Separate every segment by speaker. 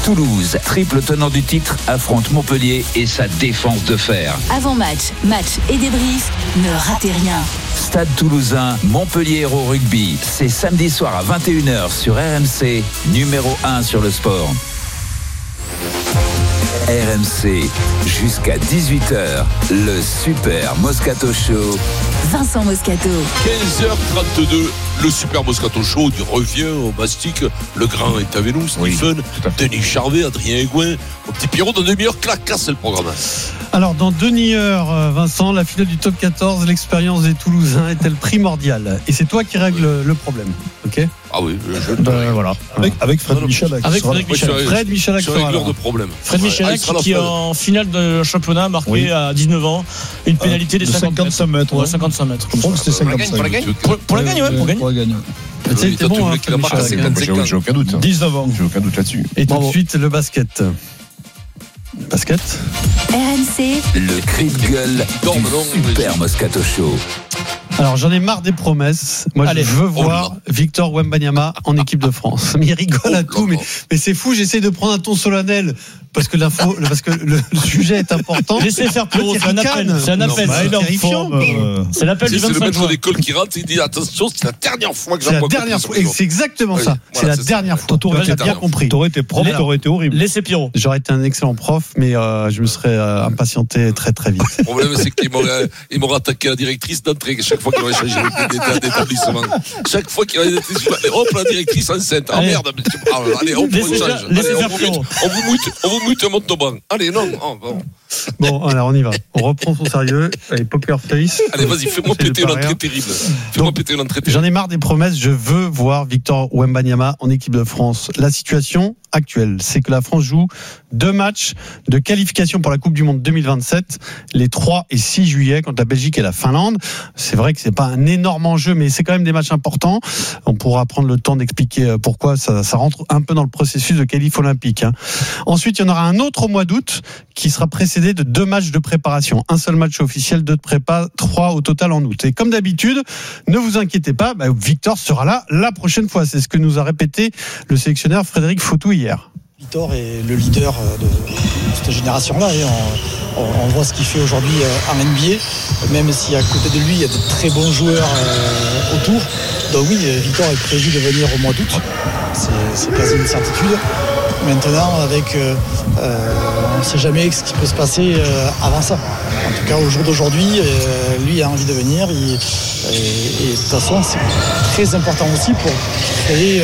Speaker 1: Toulouse, triple tenant du titre, affronte Montpellier et sa défense de fer.
Speaker 2: Avant-match, match et débrief, ne ratez rien.
Speaker 1: Stade Toulousain, Montpellier Hérault Rugby, c'est samedi soir à 21h sur RMC, numéro 1 sur le sport. RMC, jusqu'à 18h, le Super Moscato Show.
Speaker 2: Vincent Moscato.
Speaker 3: 15h32, le Super Moscato Show du revient au mastic. Le grand est avec nous, Stephen, Denis Charvet, Adrien Aigouin, mon petit Pierrot. Dans demi-heure, clac, c'est le programme.
Speaker 4: Alors, dans demi-heure, Vincent, la finale du top 14, l'expérience des Toulousains est-elle primordiale ? Et c'est toi qui règles le problème, ok ?
Speaker 3: Ah oui,
Speaker 4: voilà.
Speaker 5: Avec Fred Michalak.
Speaker 4: Avec Fred Michalak
Speaker 3: sur
Speaker 4: sera
Speaker 3: règleur
Speaker 4: là.
Speaker 3: de problème.
Speaker 6: Fred Michalak qui est en finale de championnat marqué à 19 ans une pénalité des 55 mètres. Ouais, 55 mètres.
Speaker 5: Je crois que c'était 55.
Speaker 6: Pour la gagne, pour la gagne.
Speaker 4: Tu sais, t'es bon, hein, Fred Michalak.
Speaker 5: J'ai aucun doute. 19 ans. J'ai aucun doute là-dessus.
Speaker 4: Et tout de suite, le basket. Basket.
Speaker 2: RMC.
Speaker 1: Le cri de gueule du Super Moscato Show.
Speaker 4: Alors, j'en ai marre des promesses. Moi, je veux voir Victor Wembanyama en équipe de France. Mais il rigole à tout. Mais c'est fou, j'essaie de prendre un ton solennel. Parce que le sujet est important.
Speaker 6: Laissez faire Pierrot, c'est un appel. C'est un appel.
Speaker 4: C'est terrifiant.
Speaker 6: C'est l'appel du 25
Speaker 3: juin. C'est le maître
Speaker 6: juin.
Speaker 3: d'école qui rentre, il dit attention, c'est la dernière fois que
Speaker 4: C'est la dernière fois. Et c'est exactement ça. C'est la dernière fois. T'aurais bien compris.
Speaker 5: T'aurais été prof, t'aurais été horrible.
Speaker 6: Laissez Pierrot.
Speaker 4: J'aurais été un excellent prof, mais je me serais impatienté très très vite.
Speaker 3: Le problème, c'est qu'il m'aurait attaqué la directrice d'entrée chaque fois qu'il aurait changé d'établissement. Chaque fois qu'il aurait été hop, la directrice enceinte. Ah merde, allez, hop, on change. On vous mute un Montauban. Allez, non.
Speaker 4: Bon, alors on y va. On reprend son sérieux. Allez, poker face.
Speaker 3: Allez, vas-y, fais-moi péter une entrée terrible.
Speaker 4: J'en ai marre des promesses. Je veux voir Victor Wembanyama en équipe de France. La situation actuelle, c'est que la France joue 2 matchs de qualification pour la Coupe du Monde 2027, les 3 et 6 juillet contre la Belgique et la Finlande. C'est vrai que c'est pas un énorme enjeu, mais c'est quand même des matchs importants. On pourra prendre le temps d'expliquer pourquoi ça rentre un peu dans le processus de qualif olympique. Ensuite, il y en aura un autre au mois d'août qui sera précédé de 2 matchs de préparation. Un seul match officiel, 2 de prépa, 3 au total en août. Et comme d'habitude, ne vous inquiétez pas, Victor sera là la prochaine fois. C'est ce que nous a répété le sélectionneur Frédéric Fautou hier.
Speaker 7: Victor est le leader de cette génération-là. Et on voit ce qu'il fait aujourd'hui en NBA, même si à côté de lui, il y a de très bons joueurs autour. Donc oui, Victor est prévu de venir au mois d'août. C'est quasi une certitude. Maintenant, on ne sait jamais ce qui peut se passer avant ça. En tout cas, au jour d'aujourd'hui, lui a envie de venir. Et de toute façon, c'est très important aussi pour créer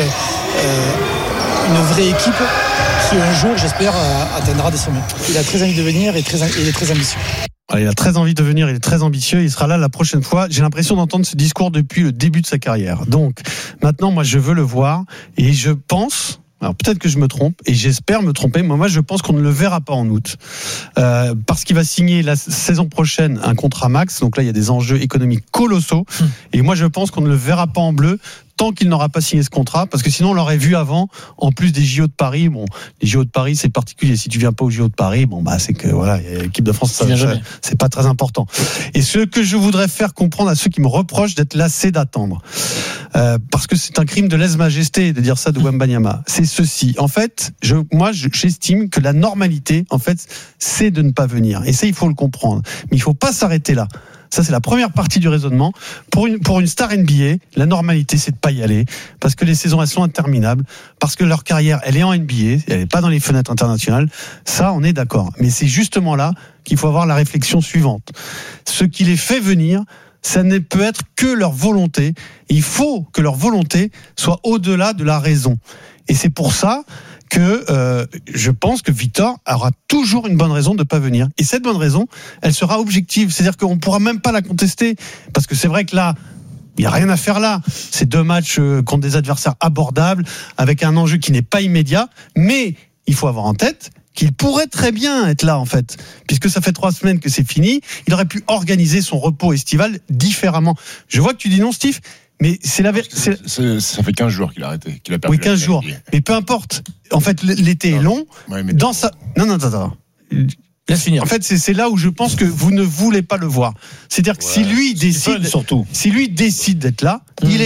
Speaker 7: une vraie équipe qui un jour, j'espère, atteindra des sommets. Il a très envie de venir et il est très ambitieux.
Speaker 4: Il a très envie de venir, il est très ambitieux, il sera là la prochaine fois. J'ai l'impression d'entendre ce discours depuis le début de sa carrière. Donc, maintenant, moi, je veux le voir et je pense... Alors peut-être que je me trompe et j'espère me tromper, mais moi je pense qu'on ne le verra pas en août parce qu'il va signer la saison prochaine un contrat max, donc là il y a des enjeux économiques colossaux et moi je pense qu'on ne le verra pas en bleu tant qu'il n'aura pas signé ce contrat, parce que sinon on l'aurait vu avant, en plus des JO de Paris. Bon, les JO de Paris c'est particulier, si tu viens pas aux JO de Paris, c'est que voilà, l'équipe de France c'est pas très important. Et ce que je voudrais faire comprendre à ceux qui me reprochent d'être lassés d'attendre, parce que c'est un crime de lèse-majesté de dire ça de Wembanyama, c'est ceci. En fait, j'estime que la normalité, en fait, c'est de ne pas venir. Et ça, il faut le comprendre. Mais il faut pas s'arrêter là. Ça, c'est la première partie du raisonnement. Pour une star NBA, la normalité, c'est de pas y aller, parce que les saisons, elles sont interminables, parce que leur carrière, elle est en NBA, elle n'est pas dans les fenêtres internationales. Ça, on est d'accord. Mais c'est justement là qu'il faut avoir la réflexion suivante. Ce qui les fait venir, ça ne peut être que leur volonté. Il faut que leur volonté soit au-delà de la raison. Et c'est pour ça que je pense que Victor aura toujours une bonne raison de ne pas venir. Et cette bonne raison, elle sera objective. C'est-à-dire qu'on ne pourra même pas la contester. Parce que c'est vrai que là, il n'y a rien à faire là. C'est 2 matchs contre des adversaires abordables, avec un enjeu qui n'est pas immédiat. Mais il faut avoir en tête qu'il pourrait très bien être là, en fait. Puisque ça fait 3 semaines que c'est fini. Il aurait pu organiser son repos estival différemment. Je vois que tu dis non, Steve. Mais c'est la vérité.
Speaker 5: Ça fait 15 jours qu'il a arrêté, qu'il a perdu.
Speaker 4: Oui, 15 jours. Mais peu importe. En fait, l'été est long.
Speaker 5: Ouais,
Speaker 4: dans sa... Non, attends.
Speaker 6: Laisse finir.
Speaker 4: En fait, c'est là où je pense que vous ne voulez pas le voir. C'est-à-dire que si lui décide d'être là, il est là.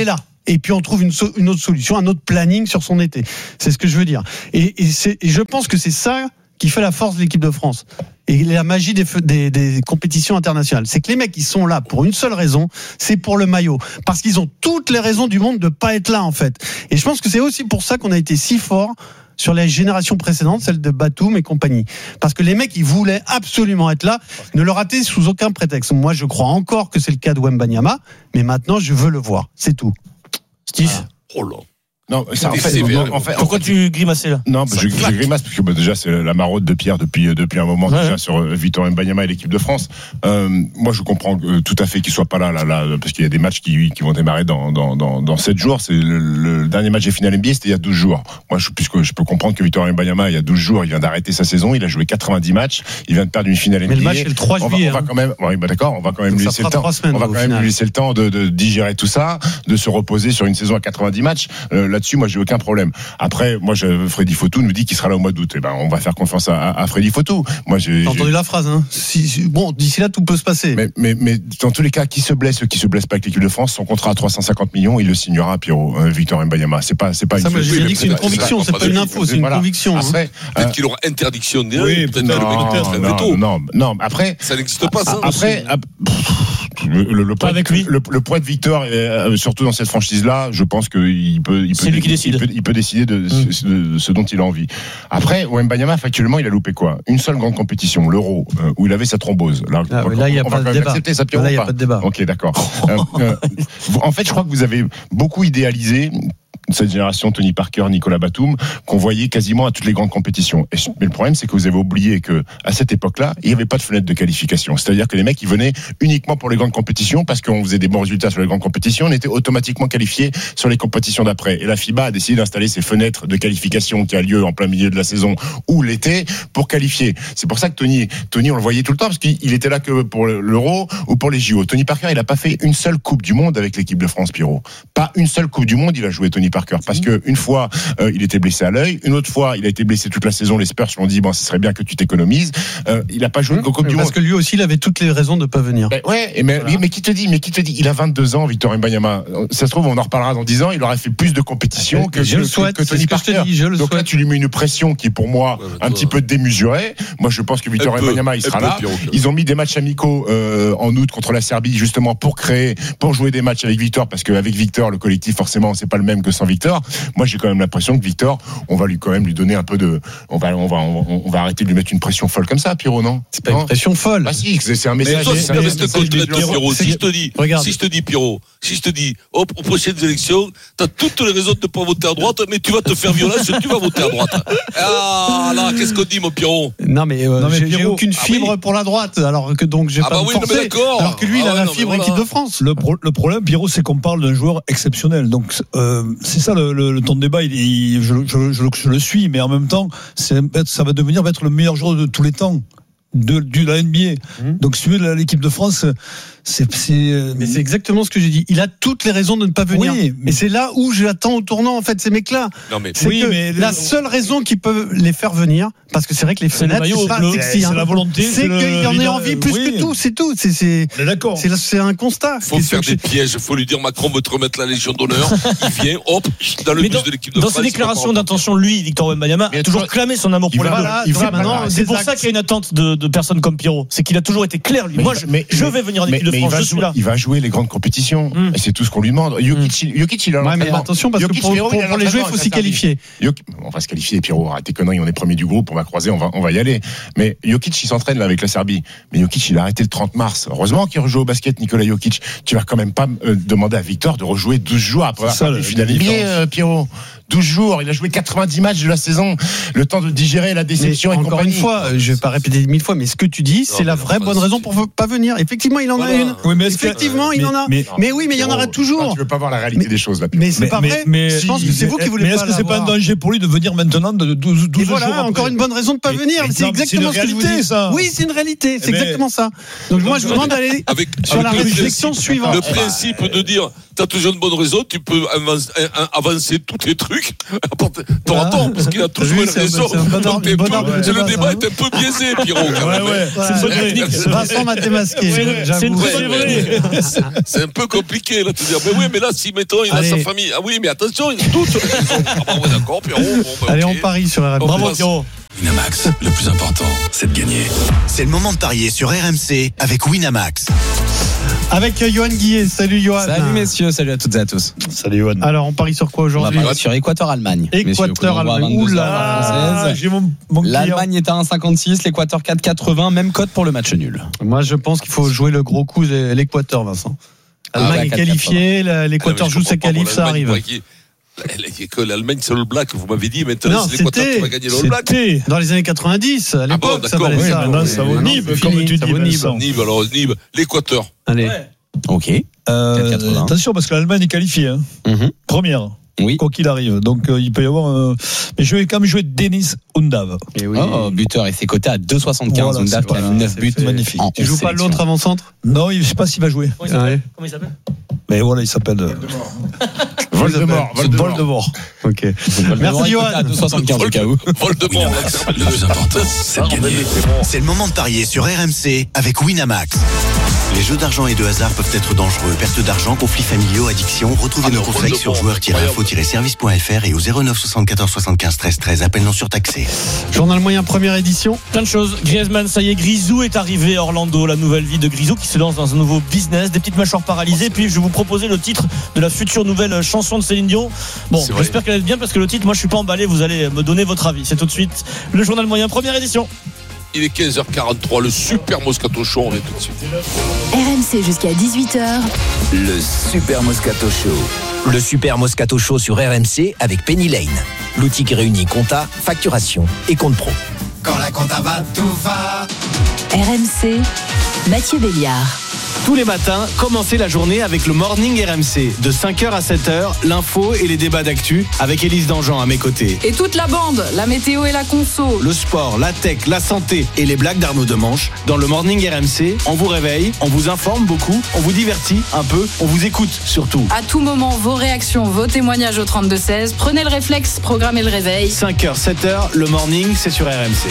Speaker 4: et puis on trouve une autre solution, un autre planning sur son été. C'est ce que je veux dire. Et je pense que c'est ça qui fait la force de l'équipe de France et la magie des compétitions internationales. C'est que les mecs, ils sont là pour une seule raison, c'est pour le maillot. Parce qu'ils ont toutes les raisons du monde de pas être là, en fait. Et je pense que c'est aussi pour ça qu'on a été si fort sur les générations précédentes, celle de Batum et compagnie. Parce que les mecs, ils voulaient absolument être là, ne le rater sous aucun prétexte. Moi, je crois encore que c'est le cas de Wembanyama, mais maintenant, je veux le voir. C'est tout.
Speaker 6: Steve.
Speaker 3: Oh là.
Speaker 5: Non, ça, en fait,
Speaker 6: pourquoi tu grimaçais là?
Speaker 5: Non, je grimace parce que déjà c'est la maraude de Pierre depuis un moment déjà sur Victor Wembanyama et l'équipe de France. Moi, je comprends tout à fait qu'il soit pas là parce qu'il y a des matchs qui vont démarrer dans 7 jours. C'est le dernier match des finales NBA, c'était il y a 12 jours. Moi, puisque je peux comprendre que Victor Wembanyama, il y a 12 jours, il vient d'arrêter sa saison, il a joué 90 matchs, il vient de perdre une finale NBA.
Speaker 4: Mais le match est le 3 juillet.
Speaker 5: On va quand même, d'accord, on va quand même lui laisser le temps. On va quand même lui laisser le temps de digérer tout ça, de se reposer sur une saison à 90 matchs. Là-dessus, moi, j'ai aucun problème. Après, moi, Freddy Fotou nous dit qu'il sera là au mois d'août. Eh ben, on va faire confiance à Freddy Fotou. Moi,
Speaker 4: t'as entendu la phrase, hein? Bon, d'ici là, tout peut se passer.
Speaker 5: Mais dans tous les cas, qui se blesse pas avec l'équipe de France, son contrat à 350 millions, il le signera, Pierrot, Victor Wembanyama. C'est pas
Speaker 4: ça, moi, j'ai dit que c'est une conviction, c'est pas une info, c'est une conviction.
Speaker 5: Après,
Speaker 3: peut-être qu'il aura interdiction de
Speaker 5: non, après.
Speaker 3: Ça n'existe pas, ça.
Speaker 5: Après, le poids de Victor, surtout dans cette franchise-là, je pense qu'il peut.
Speaker 6: C'est lui qui décide.
Speaker 5: Il peut décider de ce dont il a envie. Après, Wembanyama, factuellement, il a loupé quoi? Une seule grande compétition, l'Euro, où il avait sa thrombose. Là,
Speaker 4: il n'y a pas de débat. Là, il n'y a pas de débat.
Speaker 5: Ok, d'accord. En fait, je crois que vous avez beaucoup idéalisé cette génération Tony Parker, Nicolas Batum, qu'on voyait quasiment à toutes les grandes compétitions. Mais le problème, c'est que vous avez oublié que à cette époque-là, il n'y avait pas de fenêtre de qualification. C'est-à-dire que les mecs, ils venaient uniquement pour les grandes compétitions parce qu'on faisait des bons résultats sur les grandes compétitions, on était automatiquement qualifiés sur les compétitions d'après. Et la FIBA a décidé d'installer ces fenêtres de qualification qui a lieu en plein milieu de la saison ou l'été pour qualifier. C'est pour ça que Tony, on le voyait tout le temps parce qu'il était là que pour l'Euro ou pour les JO. Tony Parker, il n'a pas fait une seule Coupe du Monde avec l'équipe de France, Pierrot. Pas une seule Coupe du Monde, il a joué Tony Parker. Parce que une fois il était blessé à l'œil, une autre fois il a été blessé toute la saison. Les Spurs lui ont dit ce serait bien que tu t'économises. Il n'a pas joué au Coupe du Monde.
Speaker 4: Parce que lui aussi il avait toutes les raisons de pas venir.
Speaker 5: Mais qui te dit il a 22 ans, Victor Wembanyama. Ça se trouve on en reparlera dans 10 ans. Il aurait fait plus de compétitions que Tony Parker. Donc là tu lui mets une pression qui est pour moi un petit peu démesurée. Moi je pense que Victor Wembanyama il sera là. Ils ont mis des matchs amicaux en août contre la Serbie justement pour jouer des matchs avec Victor parce qu'avec Victor le collectif forcément c'est pas le même que sans Victor. Moi, j'ai quand même l'impression que Victor, on va lui donner un peu de, on va arrêter de lui mettre une pression folle comme ça, Pierrot, non?
Speaker 4: C'est pas une pression folle.
Speaker 5: Bah si, c'est un message.
Speaker 3: Si je te dis, Pierrot, aux prochaines élections, t'as toutes les raisons de ne pas voter à droite, mais tu vas te faire violence, tu vas voter à droite. Ah, là, qu'est-ce qu'on dit, mon Pierrot?
Speaker 4: Non, mais j'ai aucune fibre pour la droite, alors que donc j'ai pas forcé. Alors que lui, il a la fibre équipe de France.
Speaker 8: Le problème, Pierrot, c'est qu'on parle d'un joueur exceptionnel. Donc, c'est ça le ton de débat, je le suis, mais en même temps, ça va devenir être le meilleur joueur de tous les temps de la NBA. Donc, si tu veux, l'équipe de France,
Speaker 4: mais c'est exactement ce que j'ai dit. Il a toutes les raisons de ne pas venir. Oui, mais c'est là où j'attends au tournant, en fait, ces mecs-là. La seule raison qui peut les faire venir, parce que c'est vrai que les fenêtres, c'est pas sexy.
Speaker 8: C'est la volonté.
Speaker 4: C'est qu'il en ait envie plus que tout, c'est tout.
Speaker 8: D'accord.
Speaker 4: C'est un constat.
Speaker 3: Faut faire des pièges. Faut lui dire Macron veut te remettre la Légion d'honneur. Il vient, hop, dans le bus de l'équipe de France.
Speaker 6: Dans ses déclarations d'intention, lui, Victor Wembanyama, a toujours clamé son amour pour les Bleus. C'est pour ça qu'il y a une attente de personnes comme Pierrot. C'est qu'il a toujours été clair, lui. Moi, je vais venir en équipe de France.
Speaker 5: Il va jouer les grandes compétitions. Et c'est tout ce qu'on lui demande. Jokic, il a l'entraînement.
Speaker 4: Mais attention, parce que pour les jouer, il faut s'y qualifier.
Speaker 5: On va se qualifier, Pierrot. Arrête tes conneries, on est premier du groupe, on va croiser, on va y aller. Mais Jokic, il s'entraîne là avec la Serbie. Mais Jokic, il a arrêté le 30 mars. Heureusement qu'il rejoue au basket, Nikola Jokic. Tu vas quand même pas demander à Victor de rejouer 12 jours après la finale NBA, Pierrot. 12 jours, il a joué 90 matchs de la saison, le temps de digérer la déception et compagnie.
Speaker 4: Encore une fois, je vais pas répéter 1000 fois, mais ce que tu dis, c'est la vraie bonne raison pour pas venir. Effectivement, il en a une.
Speaker 8: Oui, mais
Speaker 4: effectivement, il en a. Mais oui, mais il y en aura toujours.
Speaker 5: Tu veux pas voir la réalité des choses là.
Speaker 4: Mais c'est pas vrai. Je pense que c'est vous qui voulez pas.
Speaker 8: Mais est-ce que c'est pas un danger pour lui de venir maintenant de 12 jours?
Speaker 4: Voilà, encore une bonne raison de pas venir. C'est exactement ce que je vous dis. Oui, c'est une réalité. C'est exactement ça. Donc moi, je vous demande d'aller sur la réflexion suivante.
Speaker 3: Le principe de dire, t'as toujours une bonne raison, tu peux avancer tous tes trucs. Luc Toronto, parce qu'il a tout joué le réseau. Donc le débat est un peu biaisé, Pierrot.
Speaker 4: C'est une bonne technique. Vincent m'a démasqué.
Speaker 3: C'est un peu compliqué là de dire. Mais oui, mais là, si mettons, il a sa famille. Ah oui, mais attention, il a tout sur la maison. Ah bon, d'accord, Pierrot.
Speaker 4: Allez, on parie sur RMC.
Speaker 6: Bravo, Pierrot.
Speaker 9: Winamax, le plus important, c'est de gagner. C'est le moment de parier sur RMC avec Winamax.
Speaker 4: Avec Johan Guillet. Salut Johan.
Speaker 10: Salut messieurs, salut à toutes et à tous.
Speaker 4: Salut Johan. Alors on parie sur quoi aujourd'hui?
Speaker 10: On va parier sur Équateur-Allemagne.
Speaker 4: Équateur-Allemagne.
Speaker 10: Oula,
Speaker 4: j'ai mon
Speaker 10: l'Allemagne est à 1,56, l'Équateur 4,80, même cote pour le match nul.
Speaker 4: Moi je pense qu'il faut jouer le gros coup de l'Équateur, Vincent. L'Allemagne est qualifiée, l'Équateur joue ses qualifs, ça arrive.
Speaker 3: Que l'Allemagne c'est le Black, vous m'avez dit, maintenant c'est l'Équateur qui va gagner le Black.
Speaker 4: C'était dans les années 90, à l'époque, ça valait ça.
Speaker 8: Maintenant ça vaut Nîmes, comme tu dis.
Speaker 3: Nîmes, alors Nîmes, l'Équateur.
Speaker 4: Allez.
Speaker 10: Ok.
Speaker 8: Attention, parce que l'Allemagne est qualifiée. Première.
Speaker 10: Oui.
Speaker 8: Quoi qu'il arrive. Donc il peut y avoir. Mais je vais quand même jouer Denis Undav.
Speaker 10: Buteur et c'est coté à 2,75. Undav qui a 9 buts.
Speaker 8: Magnifique.
Speaker 4: Tu joues pas l'autre avant-centre?
Speaker 8: Non, je ne sais pas s'il va jouer.
Speaker 6: Comment il s'appelle?
Speaker 8: Mais voilà, il s'appelle. Voldemort.
Speaker 4: Ok. Merci Johan.
Speaker 10: À 2,75 au cas où.
Speaker 3: Voldemort.
Speaker 9: Le plus important, c'est de gagner. C'est le moment de parier sur RMC avec Winamax. Les jeux d'argent et de hasard peuvent être dangereux. Perte d'argent, conflits familiaux, addiction. Retrouvez nos conseils sur joueurs-info-service.fr et au 09 74 75 13 13. Appel non surtaxé.
Speaker 4: Journal moyen, première édition.
Speaker 6: Plein de choses. Griezmann, ça y est, Grisou est arrivé à Orlando. La nouvelle vie de Grisou qui se lance dans un nouveau business. Des petites mâchoires paralysées. Puis je vais vous proposer le titre de la future nouvelle chanson de Céline Dion. Bon, j'espère qu'elle est bien parce que le titre, moi je suis pas emballé. Vous allez me donner votre avis. C'est tout de suite le journal moyen, première édition.
Speaker 3: Il est 15h43, le super Moscato Show, on est tout de suite.
Speaker 2: RMC jusqu'à 18h.
Speaker 1: Le Super Moscato Show.
Speaker 11: Le Super Moscato Show sur RMC avec Penny Lane. L'outil qui réunit compta, facturation et compte pro.
Speaker 9: Quand la compta va, tout va.
Speaker 2: RMC, Mathieu Béliard.
Speaker 12: Tous les matins, commencez la journée avec le Morning RMC. De 5h à 7h, l'info et les débats d'actu avec Élise Dangean à mes côtés.
Speaker 13: Et toute la bande, la météo et la conso.
Speaker 12: Le sport, la tech, la santé et les blagues d'Arnaud Demanche. Dans le Morning RMC, on vous réveille, on vous informe beaucoup, on vous divertit un peu, on vous écoute surtout.
Speaker 13: À tout moment, vos réactions, vos témoignages au 32-16. Prenez le réflexe, programmez le réveil.
Speaker 12: 5h, 7h, le Morning, c'est sur RMC.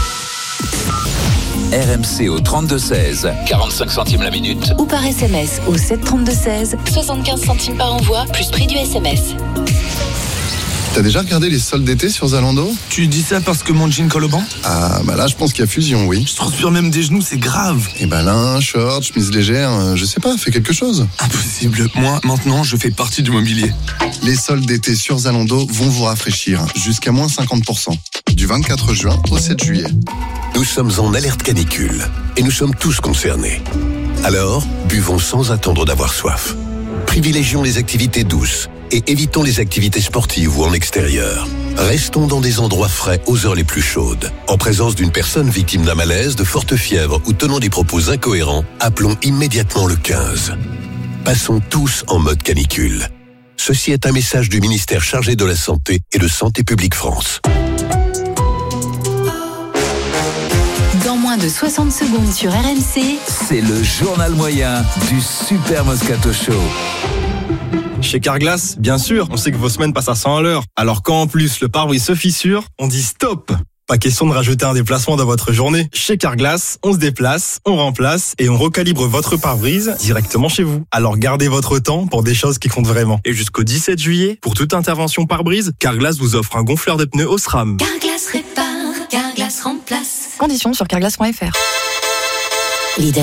Speaker 1: RMC au 32-16, 45 centimes la minute.
Speaker 2: Ou par SMS au 732-16, 75 centimes par envoi, plus prix du SMS.
Speaker 14: T'as déjà regardé les soldes d'été sur Zalando?
Speaker 15: Tu dis ça parce que mon jean colle au banc?
Speaker 14: Ah, bah là, je pense qu'il y a fusion, oui.
Speaker 15: Je transpire même des genoux, c'est grave.
Speaker 14: Et ben là, short, chemise légère, je sais pas, fais quelque chose.
Speaker 15: Impossible. Moi, maintenant, je fais partie du mobilier.
Speaker 14: Les soldes d'été sur Zalando vont vous rafraîchir, jusqu'à moins 50%. Du 24 juin au 7 juillet.
Speaker 9: Nous sommes en alerte canicule et nous sommes tous concernés. Alors, buvons sans attendre d'avoir soif. Privilégions les activités douces et évitons les activités sportives ou en extérieur. Restons dans des endroits frais aux heures les plus chaudes. En présence d'une personne victime d'un malaise, de forte fièvre ou tenant des propos incohérents, appelons immédiatement le 15. Passons tous en mode canicule. Ceci est un message du ministère chargé de la Santé et de Santé publique France.
Speaker 2: Dans moins de 60 secondes sur RMC,
Speaker 1: c'est le journal moyen du Super Moscato Show.
Speaker 16: Chez Carglass, bien sûr, on sait que vos semaines passent à 100 à l'heure. Alors quand en plus le pare-brise se fissure, on dit stop. Pas question de rajouter un déplacement dans votre journée. Chez Carglass, on se déplace, on remplace et on recalibre votre pare-brise directement chez vous. Alors gardez votre temps pour des choses qui comptent vraiment. Et jusqu'au 17 juillet, pour toute intervention pare-brise, Carglass vous offre un gonfleur de pneus Osram.
Speaker 2: Carglass répare, Carglass remplace.
Speaker 13: Conditions sur carglass.fr.
Speaker 2: Lidl.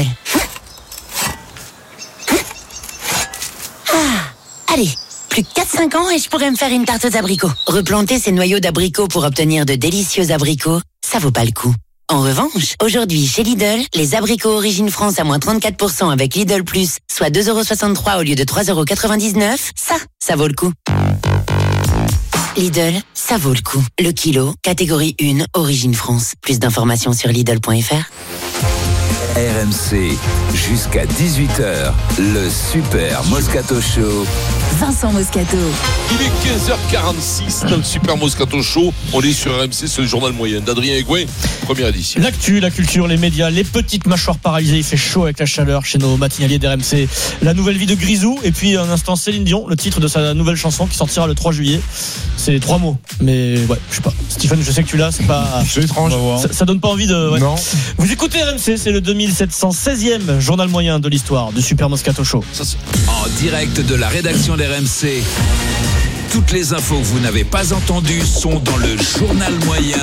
Speaker 2: Allez, plus que 4-5 ans et je pourrais me faire une tarte aux abricots. Replanter ces noyaux d'abricots pour obtenir de délicieux abricots, ça vaut pas le coup. En revanche, aujourd'hui chez Lidl, les abricots Origine France à moins 34% avec Lidl Plus, soit 2,63€ au lieu de 3,99€, ça vaut le coup. Lidl, ça vaut le coup. Le kilo, catégorie 1, Origine France. Plus d'informations sur Lidl.fr.
Speaker 1: RMC, jusqu'à 18h, le Super Moscato Show.
Speaker 13: Vincent Moscato.
Speaker 3: Il est 15h46 dans le Super Moscato Show. On est sur RMC, c'est le journal moyen d'Adrien Aigouin, première édition.
Speaker 6: L'actu, la culture, les médias, les petites mâchoires paralysées. Il fait chaud avec la chaleur chez nos matinaliers d'RMC. La nouvelle vie de Grisou. Et puis un instant Céline Dion, le titre de sa nouvelle chanson qui sortira le 3 juillet. C'est 3 mots. Mais ouais, je sais pas. Stephen, je sais que tu l'as, c'est pas.
Speaker 5: C'est étrange.
Speaker 6: Ça donne pas envie de. Ouais.
Speaker 5: Non.
Speaker 6: Vous écoutez RMC, c'est le 2716e journal moyen de l'histoire du Super Moscato Show.
Speaker 1: En direct de la rédaction d'RMC. Toutes les infos que vous n'avez pas entendues sont dans le journal moyen.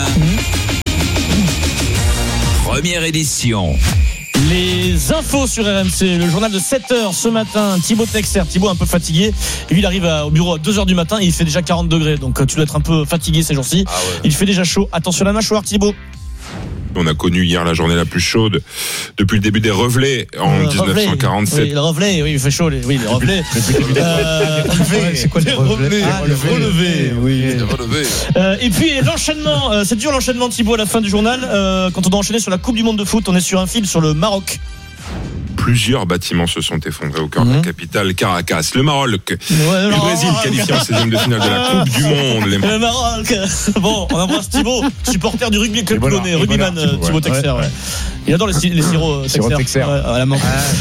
Speaker 1: Première édition.
Speaker 6: Les infos sur RMC, le journal de 7h ce matin. Thibaut Texer, Thibaut un peu fatigué. Lui, il arrive au bureau à 2h du matin et il fait déjà 40 degrés. Donc tu dois être un peu fatigué ces jours-ci. Ah ouais. Il fait déjà chaud. Attention à la mâchoire, Thibaut.
Speaker 17: On a connu hier la journée la plus chaude depuis le début des revelés en 1947.
Speaker 6: Oui, le revelé, oui, il fait chaud. Oui, les revelés.
Speaker 4: C'est quoi les relevés?
Speaker 6: Les relevés, oui. Et puis l'enchaînement, c'est dur l'enchaînement de Thibaut à la fin du journal. Quand on doit enchaîner sur la Coupe du Monde de foot, on est sur un film sur le Maroc.
Speaker 17: Plusieurs bâtiments se sont effondrés au cœur de la capitale, Caracas. Le Maroc et le Brésil qualifiés en 16e de finale de la Coupe du Monde.
Speaker 6: Le Maroc. Bon, on embrasse Thibaut, supporter du rugby club polonais, rugbyman Thibaut Texer. Ouais. Il adore les sirops Texer à la main.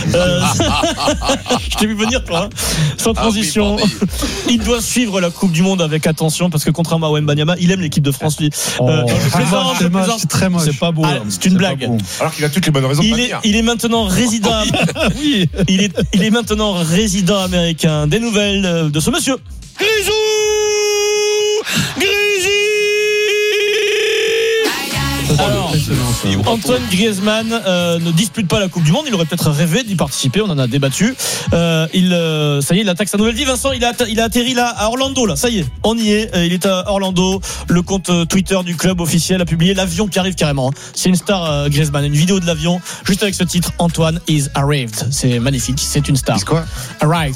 Speaker 6: Je t'ai vu venir, toi. Sans transition. Il doit suivre la Coupe du Monde avec attention parce que contrairement à Wembanyama, il aime l'équipe de France, lui.
Speaker 4: C'est très moche.
Speaker 6: C'est pas beau. C'est une blague.
Speaker 5: Alors qu'il a toutes les bonnes raisons de venir.
Speaker 6: Il est maintenant résident. Oui. Il est maintenant résident américain. Des nouvelles de ce monsieur. Grisou. Alors, Antoine Griezmann ne dispute pas la Coupe du Monde. Il aurait peut-être rêvé d'y participer. On en a débattu. Ça y est, il attaque sa nouvelle vie. Vincent, il a atterri là à Orlando. Là, ça y est, on y est. Il est à Orlando. Le compte Twitter du club officiel a publié l'avion qui arrive carrément. C'est une star, Griezmann. Une vidéo de l'avion, juste avec ce titre. Antoine is arrived. C'est magnifique. C'est une star.
Speaker 5: C'est quoi?
Speaker 6: Arrived.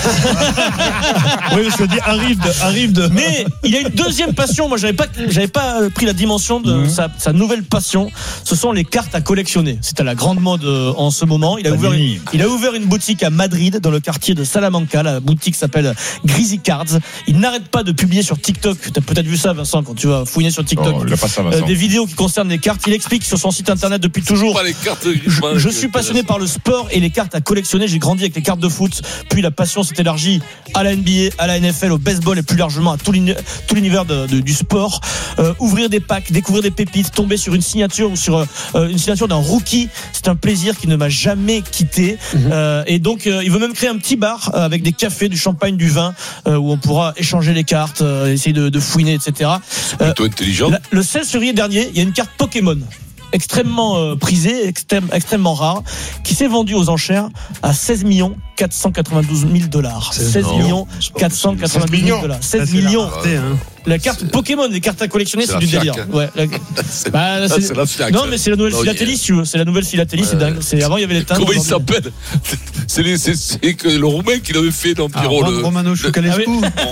Speaker 8: Oui, je dis arrived.
Speaker 6: Mais il a une deuxième passion. Moi, j'avais pas pris la dimension de sa nouvelle passion. Ce sont les cartes à collectionner. C'est à la grande mode en ce moment. Il a ouvert une boutique à Madrid, dans le quartier de Salamanca. La boutique s'appelle Greasy Cards. Il n'arrête pas de publier sur TikTok. Tu as peut-être vu ça, Vincent, quand tu vas fouiner sur TikTok. Des vidéos qui concernent les cartes. Il explique sur son site internet depuis toujours. Je suis passionné par le sport et les cartes à collectionner. J'ai grandi avec les cartes de foot. Puis la passion s'est élargie à la NBA, à la NFL, au baseball et plus largement à tout l'univers du sport. Ouvrir des packs, découvrir des pépites, tomber sur une signature ou sur une signature d'un rookie, c'est un plaisir qui ne m'a jamais quitté. Et donc il veut même créer un petit bar avec des cafés, du champagne, du vin, où on pourra échanger les cartes, essayer de fouiner, etc.
Speaker 3: C'est plutôt intelligent.
Speaker 6: Le 16 février dernier, il y a une carte Pokémon extrêmement prisée, extrêmement rare, qui s'est vendue aux enchères à 16 492 000 $. 16 492 000 $. 16 millions. La carte Pokémon, les cartes à collectionner, c'est du délire. Ouais.
Speaker 3: C'est la fiac.
Speaker 6: Non, mais c'est la nouvelle philatélie, si tu veux. C'est la nouvelle philatélie, c'est dingue. Avant, il y avait les teintes.
Speaker 3: Comment il s'appelle? C'est le Roumain qui l'avait fait dans Pierrot.
Speaker 4: Romano Choucalescu.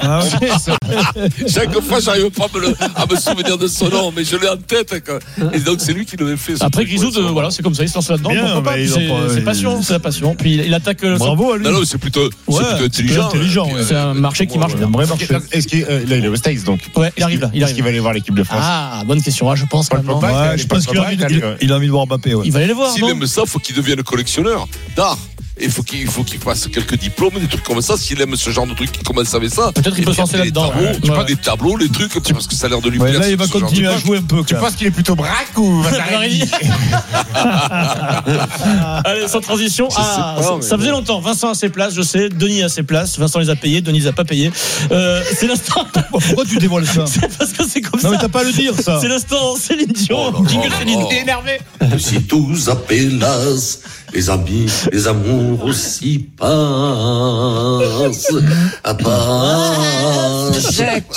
Speaker 3: Chaque fois, j'arrive pas à me souvenir de son nom, mais je l'ai en tête. Et donc, c'est lui qui l'avait fait.
Speaker 6: Après, Grisou, voilà, c'est comme ça, il se lance là-dedans. C'est passion, c'est la passion. Puis il attaque.
Speaker 3: Bravo à lui. Non, c'est plutôt intelligent.
Speaker 6: C'est un marché qui marche bien.
Speaker 5: Est-ce qu'il est aux States, donc?
Speaker 6: Ouais, il arrive là.
Speaker 5: Est-ce qu'il va aller voir l'équipe de France?
Speaker 6: Ah, bonne question. Je pense maintenant.
Speaker 8: Je pense qu'il a envie de voir Mbappé.
Speaker 6: Il va aller les voir.
Speaker 3: S'il aime ça, faut qu'il devienne collectionneur d'art. Il faut qu'il fasse quelques diplômes, des trucs comme ça. S'il aime ce genre de trucs, qu'il commence avec ça.
Speaker 6: Peut-être qu'il peut se lancer là-dedans.
Speaker 3: Tu prends des tableaux, les trucs, parce que ça a l'air de lui plaire.
Speaker 8: Là, il va continuer à jouer un peu.
Speaker 5: Tu penses qu'il est plutôt braque ou Vasarely?
Speaker 6: Allez, sans transition. Ça faisait longtemps. Vincent a ses places, je sais. Denis a ses places. Vincent les a payées. Denis les a pas payées. C'est l'instant.
Speaker 8: Pourquoi tu dévoiles ça?
Speaker 6: C'est parce que c'est comme ça.
Speaker 8: Non, mais t'as pas à le dire, ça.
Speaker 6: C'est l'instant Céline Dion. Jingle Céline. T'es énervé.
Speaker 18: Si tous appelassent, les amis, les amours aussi passent. À passe.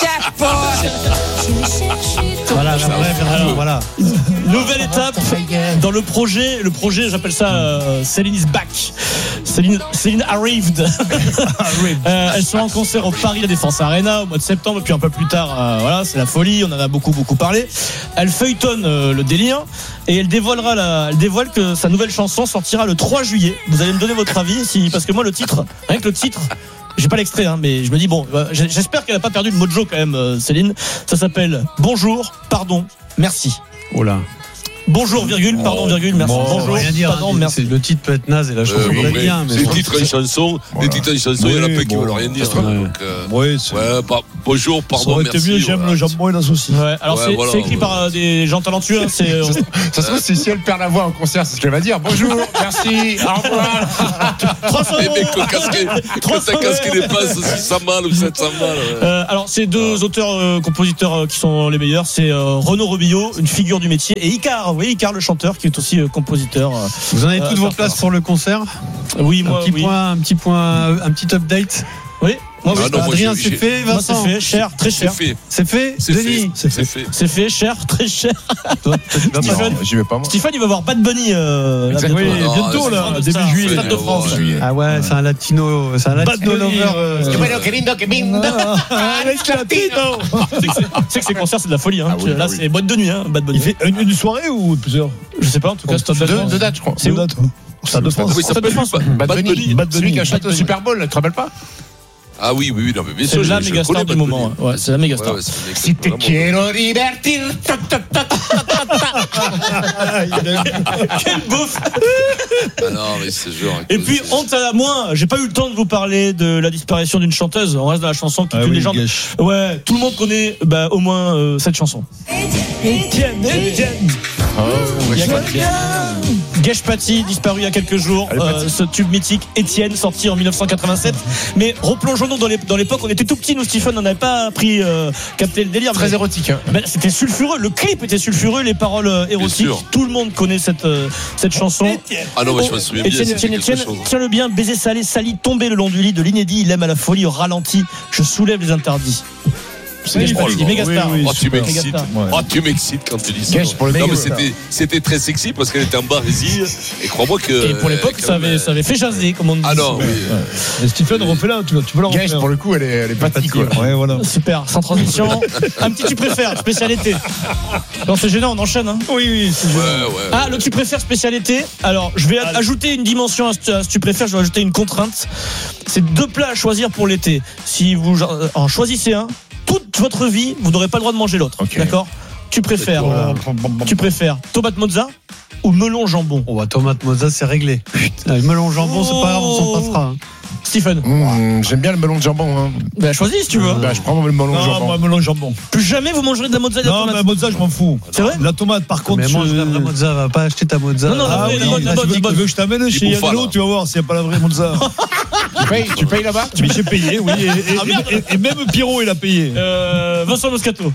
Speaker 6: Voilà. Nouvelle étape dans le projet, j'appelle ça Céline is back. Céline arrived. Elle sera en concert au Paris La Défense Arena au mois de septembre, puis un peu plus tard, voilà, c'est la folie, on en a beaucoup parlé. Elle feuilletonne le délire et elle dévoile que sa nouvelle chanson sortira le 3 juillet. Vous allez me donner votre avis, parce que moi rien que le titre j'ai pas l'extrait, hein, mais je me dis bon, j'espère qu'elle a pas perdu le mojo quand même, Céline. Ça s'appelle Bonjour, pardon, merci.
Speaker 4: Oh là.
Speaker 6: Bonjour, virgule, pardon, virgule, merci. Bonjour,
Speaker 4: rien dire,
Speaker 6: pardon, merci.
Speaker 4: Le titre peut être naze et la chanson peut être bien.
Speaker 3: Les titres et chansons, il y en a plein qui veulent rien dire. Bonjour, pardon, merci.
Speaker 8: Ça aurait été mieux, j'aime le jambon et la saucisse.
Speaker 6: Ouais, alors c'est écrit par des gens talentueux.
Speaker 5: Ça se trouve, c'est si elle perd la voix en concert, c'est ce qu'elle va dire. Bonjour, merci, au revoir.
Speaker 6: 300
Speaker 3: Les mecs, quand t'as casqué les passes, 600 balles ou 700 balles.
Speaker 6: Alors, c'est deux auteurs, compositeurs qui sont les meilleurs. C'est Renaud Robillot, une figure du métier, et Icar. Oui, Icar le chanteur qui est aussi compositeur.
Speaker 4: Vous en avez toutes vos places pour le concert?
Speaker 6: Oui, moi,
Speaker 4: un petit update.
Speaker 6: Oui.
Speaker 4: Adrien, c'est fait. Vincent,
Speaker 6: c'est fait, cher, très cher.
Speaker 4: C'est fait. Denis,
Speaker 6: c'est fait, cher, très cher.
Speaker 5: J'y vais pas moi.
Speaker 6: Stéphane, il va voir Bad Bunny.
Speaker 8: Bientôt là, début juillet.
Speaker 6: Stade de France.
Speaker 4: Ah ouais, c'est un latino lover.
Speaker 6: C'est que ces concerts, c'est de la folie. Là, c'est boîte de nuit, Bad Bunny.
Speaker 8: Il fait une soirée ou plusieurs?
Speaker 6: Je sais pas, en tout cas, Stade de France.
Speaker 5: Deux dates, je crois.
Speaker 8: C'est où? Stade de France.
Speaker 3: Oui, ça s'appelle
Speaker 5: Bad Bunny. Celui qui a chanté au Super Bowl, tu te rappelles pas?
Speaker 3: Ah oui, non, mais bien sûr.
Speaker 6: C'est la méga star du moment. Ouais, c'est la méga star.
Speaker 5: Si te quiero divertir.
Speaker 6: Quel bouffe.
Speaker 3: Ah non, mais c'est genre.
Speaker 6: Et puis, honte à moi, j'ai pas eu le temps de vous parler de la disparition d'une chanteuse. On reste dans la chanson qui est une légende. Ouais, tout le monde connaît au moins cette chanson. Étienne. Gage Paty, disparu il y a quelques jours. Ce tube mythique, Étienne, sorti en 1987. Mais replongeons-nous dans l'époque, on était tout petits, nous, Stephen, on n'avait pas capté le délire.
Speaker 5: Très érotique.
Speaker 6: C'était sulfureux, le clip était sulfureux, les paroles érotiques. Tout le monde connaît cette chanson.
Speaker 3: Ah non, je me souviens bien.
Speaker 6: Étienne, tiens-le bien, baiser salé, sali, tomber le long du lit de l'inédit, il aime à la folie, au ralenti, je soulève les interdits. C'est méga star.
Speaker 3: Tu m'excites quand tu dis ça. Non, mais c'était très sexy parce qu'elle était en barésie. Et crois-moi que.
Speaker 6: Et pour l'époque, ça avait fait jaser, comme on dit.
Speaker 3: Ah non,
Speaker 8: et Stephen, refais-la, tu peux la refaire.
Speaker 5: Pour le coup, elle est pathétique.
Speaker 8: Ouais, voilà.
Speaker 6: Super, sans transition. Un petit tu préfères, spécialité. Non, c'est gênant, on enchaîne.
Speaker 8: Oui, c'est gênant.
Speaker 6: Ah, le tu préfères, spécialité. Alors, je vais ajouter une dimension à ce tu préfères, je vais ajouter une contrainte. C'est 2 plats à choisir pour l'été. Si vous en choisissez un, toute votre vie, vous n'aurez pas le droit de manger l'autre. D'accord? Tu préfères tomate mozza ou melon jambon?
Speaker 4: Tomate mozza, c'est réglé. Melon jambon, c'est pas grave, on s'en passera.
Speaker 6: Stephen.
Speaker 5: J'aime bien le melon de jambon.
Speaker 6: Choisis si tu veux.
Speaker 5: Je prends le melon de jambon.
Speaker 8: Non, moi, melon jambon.
Speaker 6: Plus jamais vous mangerez de la mozza et de la tomate.
Speaker 8: Non, la mozza, je m'en fous.
Speaker 6: C'est vrai?
Speaker 8: La tomate, par contre.
Speaker 4: Mais mange la vraie mozza, va pas acheter ta mozza.
Speaker 6: Non, la bonne.
Speaker 8: Tu veux que je t'amène chez Yanelo, tu vas voir s'il n'y a pas la vraie mozza.
Speaker 5: Tu payes là-bas?
Speaker 8: J'ai payé, oui. Et même Pierrot, il a payé.
Speaker 6: Vincent Moscato.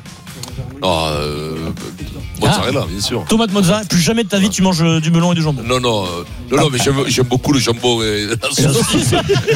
Speaker 3: Mozzarella, bien sûr.
Speaker 6: Tomate mozza, plus jamais de ta vie tu manges du melon et du jambon.
Speaker 3: Non, mais j'aime beaucoup le jambon et la saucisse.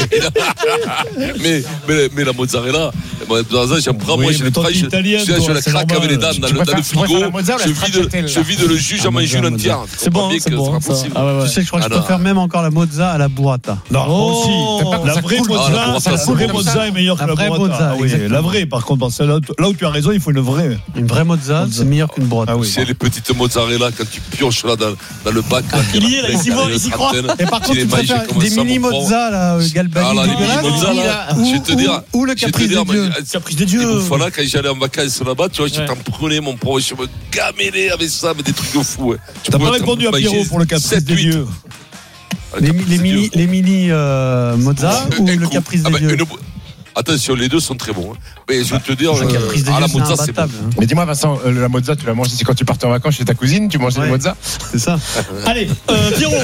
Speaker 3: mais la mozzarella, j'aime pas. Moi, je la craque avec les dents dans le frigo. Je vide le jus, j'en mange une entière.
Speaker 6: C'est bon, c'est pas
Speaker 4: possible. Tu sais que je crois que je préfère même encore la mozza à la burrata.
Speaker 8: Non, aussi. La vraie mozza est meilleure que la burrata. La vraie, par contre, là où tu as raison, il faut une vraie.
Speaker 4: Une vraie mozza, c'est meilleur qu'une burrata.
Speaker 3: C'est les petites mozzarella quand tu pioches là dans le bac.
Speaker 6: Il y est là, il s'y croit.
Speaker 4: Et par contre, tu préfères des mini mozza là, Galbani.
Speaker 3: Les mini mozza là, je vais te dire.
Speaker 4: Ou le caprice des dieux.
Speaker 6: Caprice des dieux.
Speaker 3: Voilà, quand j'allais en vacances là-bas, tu vois, je t'en prenais mon pauvre, je me gamélais avec ça, mais des trucs de fou.
Speaker 8: T'as pas répondu à Pierrot pour le caprice des dieux.
Speaker 4: Les mini mozza ou le caprice des dieux?
Speaker 3: Attention, les deux sont très bons. Mais je vais te dire, la mozza, c'est bon.
Speaker 5: Mais dis-moi, Vincent, la mozza, tu l'as mangée, c'est quand tu partais en vacances chez ta cousine, tu mangeais la mozza?
Speaker 4: C'est ça.
Speaker 6: Allez, Pierrot.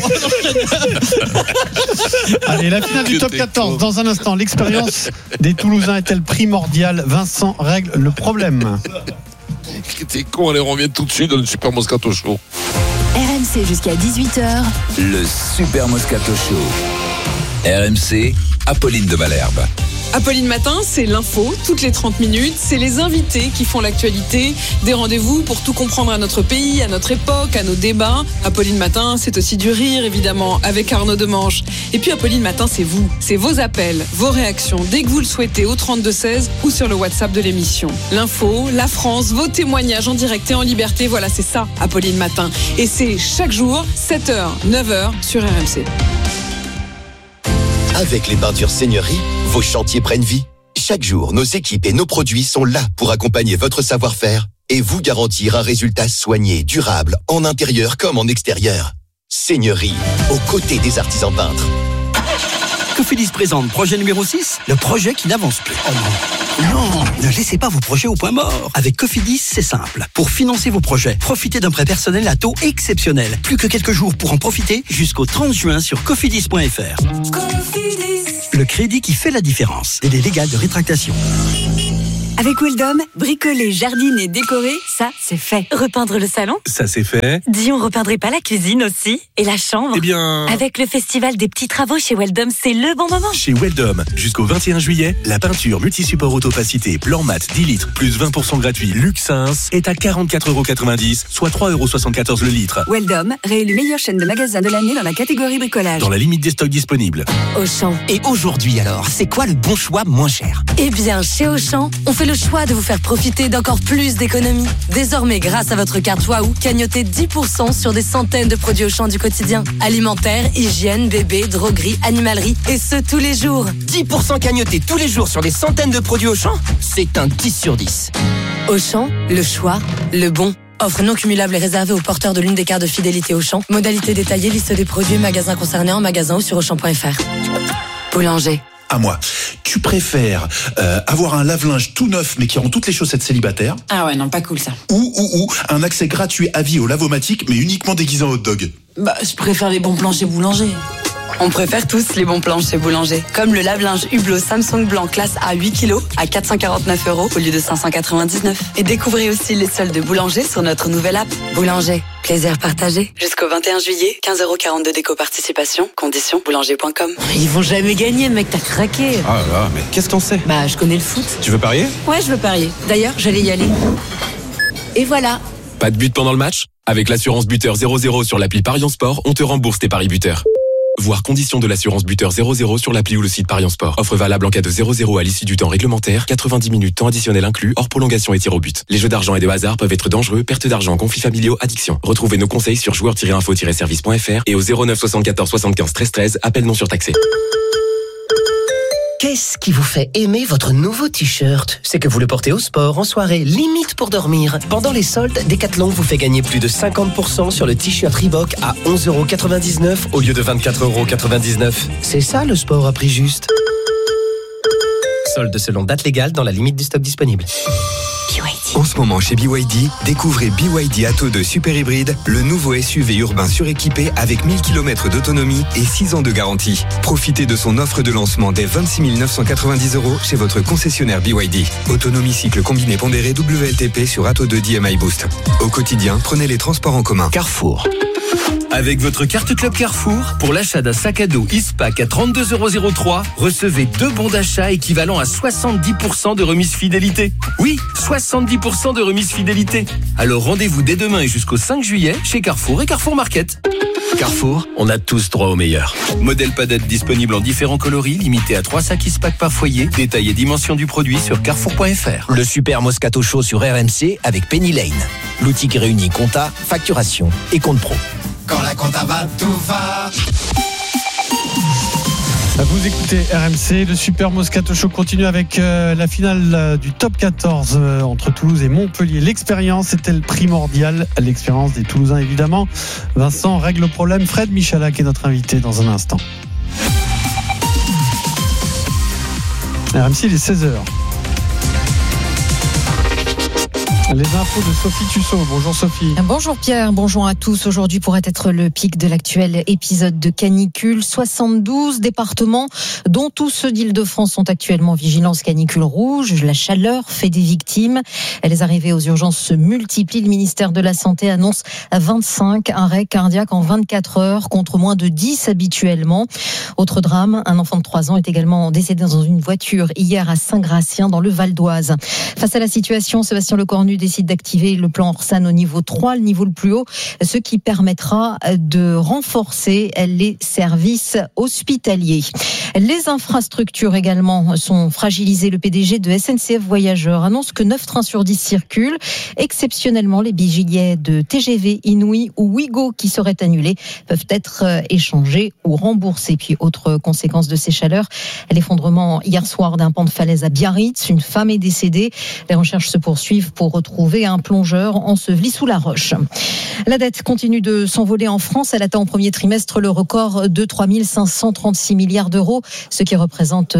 Speaker 4: Allez, la finale du top 14. Dans un instant, l'expérience des Toulousains est-elle primordiale? Vincent règle le problème.
Speaker 3: T'es con, allez, on revient tout de suite dans le Super Moscato Show.
Speaker 19: RMC jusqu'à 18h.
Speaker 1: Le Super Moscato Show. RMC, Apolline de Malherbe.
Speaker 20: Apolline Matin, c'est l'info, toutes les 30 minutes. C'est les invités qui font l'actualité. Des rendez-vous pour tout comprendre à notre pays, à notre époque, à nos débats. Apolline Matin, c'est aussi du rire, évidemment, avec Arnaud Demanche. Et puis Apolline Matin, c'est vous. C'est vos appels, vos réactions, dès que vous le souhaitez, au 32-16 ou sur le WhatsApp de l'émission. L'info, la France, vos témoignages en direct et en liberté. Voilà, c'est ça, Apolline Matin. Et c'est chaque jour, 7h, 9h sur RMC.
Speaker 21: Avec les peintures Seigneurie, vos chantiers prennent vie. Chaque jour, nos équipes et nos produits sont là pour accompagner votre savoir-faire et vous garantir un résultat soigné, durable, en intérieur comme en extérieur. Seigneurie, aux côtés des artisans peintres.
Speaker 22: Cofidis présente projet numéro 6, le projet qui n'avance plus. Oh non, ne laissez pas vos projets au point mort. Avec Cofidis, c'est simple. Pour financer vos projets, profitez d'un prêt personnel à taux exceptionnel. Plus que quelques jours pour en profiter jusqu'au 30 juin sur cofidis.fr. Le crédit qui fait la différence. Délai légal de rétractation.
Speaker 23: Avec Weldom, bricoler, jardiner, décorer, ça, c'est fait. Repeindre le salon,
Speaker 24: ça c'est fait.
Speaker 23: dis on repeindrait pas la cuisine aussi? Et la chambre?
Speaker 24: Eh bien...
Speaker 23: Avec le festival des petits travaux chez Weldom, c'est le bon moment.
Speaker 24: Chez Weldom, jusqu'au 21 juillet, la peinture multi-support autopacité blanc mat 10 litres plus 20% gratuit Luxins est à 44,90€, soit 3,74€ le litre.
Speaker 23: Weldom, réélu meilleure chaîne de magasins de l'année dans la catégorie bricolage.
Speaker 24: Dans la limite des stocks disponibles.
Speaker 23: Auchan.
Speaker 11: Et aujourd'hui alors, c'est quoi le bon choix moins cher?
Speaker 23: Eh bien, chez Auchan, on fait le choix de vous faire profiter d'encore plus d'économies. Désormais, grâce à votre carte Waouh, cagnotez 10% sur des centaines de produits Auchan du quotidien. Alimentaire, hygiène, bébé, droguerie, animalerie, et ce tous les jours.
Speaker 11: 10% cagnotés tous les jours sur des centaines de produits Auchan, c'est un 10 sur 10.
Speaker 23: Auchan, le choix, le bon. Offre non cumulable et réservée aux porteurs de l'une des cartes de fidélité Auchan. Modalité détaillée, liste des produits, magasins concernés en magasin ou sur Auchan.fr. Boulanger.
Speaker 25: À moi. Tu préfères avoir un lave-linge tout neuf mais qui rend toutes les chaussettes célibataires?
Speaker 23: Ah ouais, non, pas cool ça.
Speaker 25: Ou un accès gratuit à vie au lavomatique mais uniquement déguisé en hot dog?
Speaker 23: Bah, je préfère les bons plans chez Boulanger. On préfère tous les bons plans chez Boulanger. Comme le lave-linge Hublot Samsung blanc classe A 8 kg à 449€ au lieu de 599. Et découvrez aussi les soldes de Boulanger sur notre nouvelle app. Boulanger, plaisir partagé. Jusqu'au 21 juillet, 15,42€ d'éco-participation. Conditions boulanger.com. Ils vont jamais gagner, mec, t'as craqué.
Speaker 24: Ah là, mais qu'est-ce que t'en sais?
Speaker 23: Bah, je connais le foot.
Speaker 24: Tu veux parier?
Speaker 23: Ouais, je veux parier. D'ailleurs, j'allais y aller. Et voilà.
Speaker 26: Pas de but pendant le match? Avec l'assurance buteur 00 sur l'appli Parions Sport, on te rembourse tes paris buteurs. Voir conditions de l'assurance buteur 00 sur l'appli ou le site Parions Sport. Offre valable en cas de 0-0 à l'issue du temps réglementaire, 90 minutes temps additionnel inclus, hors prolongation et tir au but. Les jeux d'argent et de hasard peuvent être dangereux, perte d'argent, conflits familiaux, addiction. Retrouvez nos conseils sur joueurs-info-service.fr et au 09 74 75 13 13, appel non surtaxé.
Speaker 27: Qu'est-ce qui vous fait aimer votre nouveau t-shirt? C'est que vous le portez au sport, en soirée, limite pour dormir. Pendant les soldes, Decathlon vous fait gagner plus de 50% sur le t-shirt Reebok à 11,99€ au lieu de 24,99€. C'est ça le sport à prix juste. Soldes selon date légale dans la limite du stock disponible.
Speaker 28: En ce moment chez BYD, découvrez BYD Atto 2 Super Hybride, le nouveau SUV urbain suréquipé avec 1000 km d'autonomie et 6 ans de garantie. Profitez de son offre de lancement dès 26 990€ chez votre concessionnaire BYD. Autonomie cycle combiné pondéré WLTP sur Atto 2 DMI Boost. Au quotidien, prenez les transports en commun.
Speaker 27: Carrefour.
Speaker 29: Avec votre carte Club Carrefour, pour l'achat d'un sac à dos Ispac à 32,03€, recevez 2 bons d'achat équivalent à 70% de remise fidélité. Oui, 70% de remise fidélité. Alors rendez-vous dès demain et jusqu'au 5 juillet chez Carrefour et Carrefour Market.
Speaker 27: Carrefour, on a tous droit au meilleur.
Speaker 29: Modèle padette disponible en différents coloris, limité à 3 sacs Ispac par foyer. Détail et dimension du produit sur carrefour.fr.
Speaker 11: Le Super Moscato Show sur RMC avec Penny Lane. L'outil qui réunit compta, facturation et compte pro.
Speaker 30: Quand la compta va, tout va.
Speaker 4: Vous écoutez RMC, le Super Moscato Show continue avec la finale du top 14 entre Toulouse et Montpellier. L'expérience est-elle primordiale? L'expérience des Toulousains évidemment. Vincent règle le problème. Fred Michalak est notre invité dans un instant. RMC, il est 16h. Les infos de Sophie Tussaud. Bonjour Sophie.
Speaker 31: Bonjour Pierre, bonjour à tous. Aujourd'hui pourrait être le pic de l'actuel épisode de canicule. 72 départements, dont tous ceux d'Île-de-France, sont actuellement en vigilance canicule rouge. La chaleur fait des victimes. Les arrivées aux urgences se multiplient. Le ministère de la Santé annonce 25 arrêts cardiaques en 24 heures contre moins de 10 habituellement. Autre drame, un enfant de 3 ans est également décédé dans une voiture hier à Saint-Gratien dans le Val d'Oise. Face à la situation, Sébastien Lecornu, décide d'activer le plan Orsan au niveau 3, le niveau le plus haut, ce qui permettra de renforcer les services hospitaliers. Les infrastructures également sont fragilisées. Le PDG de SNCF Voyageurs annonce que 9 trains sur 10 circulent. Exceptionnellement, les billets de TGV, Inouï ou Ouigo qui seraient annulés peuvent être échangés ou remboursés. Puis, autre conséquence de ces chaleurs, l'effondrement hier soir d'un pan de falaise à Biarritz. Une femme est décédée. Les recherches se poursuivent pour retrouver un plongeur enseveli sous la roche. La dette continue de s'envoler en France. Elle atteint au premier trimestre le record de 3 536 milliards d'euros, ce qui représente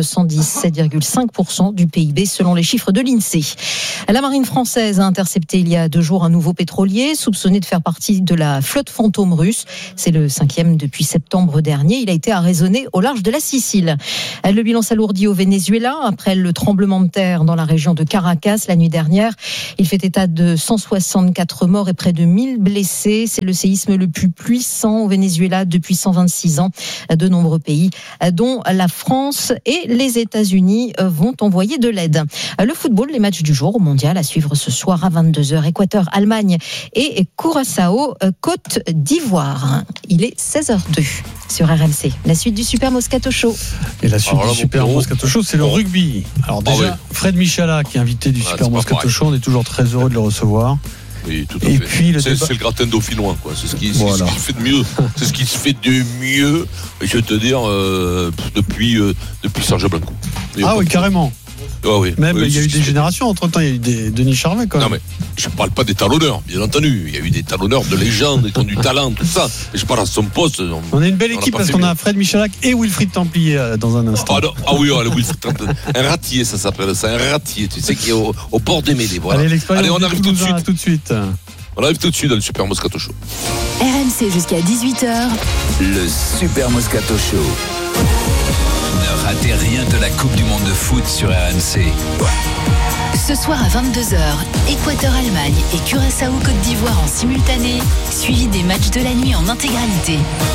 Speaker 31: 117,5% du PIB selon les chiffres de l'INSEE. La marine française a intercepté il y a 2 jours un nouveau pétrolier soupçonné de faire partie de la flotte fantôme russe. C'est le 5e depuis septembre dernier. Il a été arraisonné au large de la Sicile. Le bilan s'alourdit au Venezuela après le tremblement de terre dans la région de Caracas la nuit dernière. Il fait état de 164 morts et près de 1000 blessés. C'est le séisme le plus puissant au Venezuela depuis 126 ans. De nombreux pays, dont la France et les États-Unis, vont envoyer de l'aide. Le football, les matchs du jour au mondial à suivre ce soir à 22h. Équateur, Allemagne et Curaçao, Côte d'Ivoire. Il est 16h02 sur RMC. La suite du Super Moscato Show.
Speaker 4: Et la suite du Super Moscato Show, c'est le rugby. Alors déjà, Fred Michala qui est invité du Super Moscato Show. On est toujours très heureux de le recevoir.
Speaker 3: Oui, tout à fait. Puis c'est le gratin dauphinois, quoi. C'est ce qui se fait de mieux. C'est ce qui se fait de mieux. Je vais te dire depuis Serge Blanco.
Speaker 4: Ah oui, carrément.
Speaker 3: Ah oui.
Speaker 4: Même il y a eu des générations entre temps. Il y a eu des Denis Charvet quand même.
Speaker 3: Non mais je parle pas des talonneurs, bien entendu. Il y a eu des talonneurs de légende qui ont du talent, tout ça. Mais je parle à son poste.
Speaker 4: On a une belle équipe parce qu'on a Fred Michalak et Wilfried Templier dans un instant.
Speaker 3: Ah oui, le Wilfried Templier. Un ratier, ça s'appelle ça, un ratier. Tu sais, qui est au bord des mêlées. Voilà.
Speaker 4: Allez, on arrive tout de suite.
Speaker 3: On arrive tout de suite dans le Super Moscato Show.
Speaker 19: RMC jusqu'à 18h.
Speaker 1: Le Super Moscato Show. Ne ratez rien de la Coupe du Monde de foot sur RMC.
Speaker 19: Ce soir à 22h, Équateur-Allemagne et Curaçao-Côte d'Ivoire en simultané, suivi des matchs de la nuit en intégralité.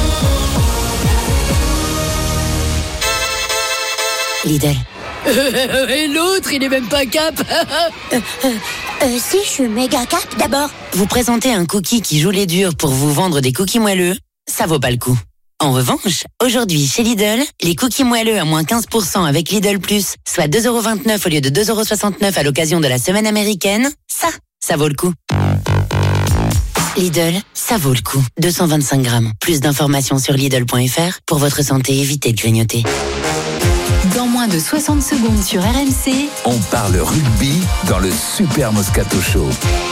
Speaker 23: Lidl. Et l'autre, il est même pas cap.
Speaker 2: Si, je suis méga cap d'abord.
Speaker 23: Vous présentez un cookie qui joue les durs pour vous vendre des cookies moelleux, ça vaut pas le coup. En revanche, aujourd'hui chez Lidl, les cookies moelleux à moins 15% avec Lidl Plus, soit 2,29€ au lieu de 2,69€ à l'occasion de la semaine américaine, ça vaut le coup. Lidl, ça vaut le coup. 225 grammes. Plus d'informations sur Lidl.fr. Pour votre santé, évitez de grignoter.
Speaker 19: Dans moins de 60 secondes sur RMC,
Speaker 1: on parle rugby dans le Super Moscato Show.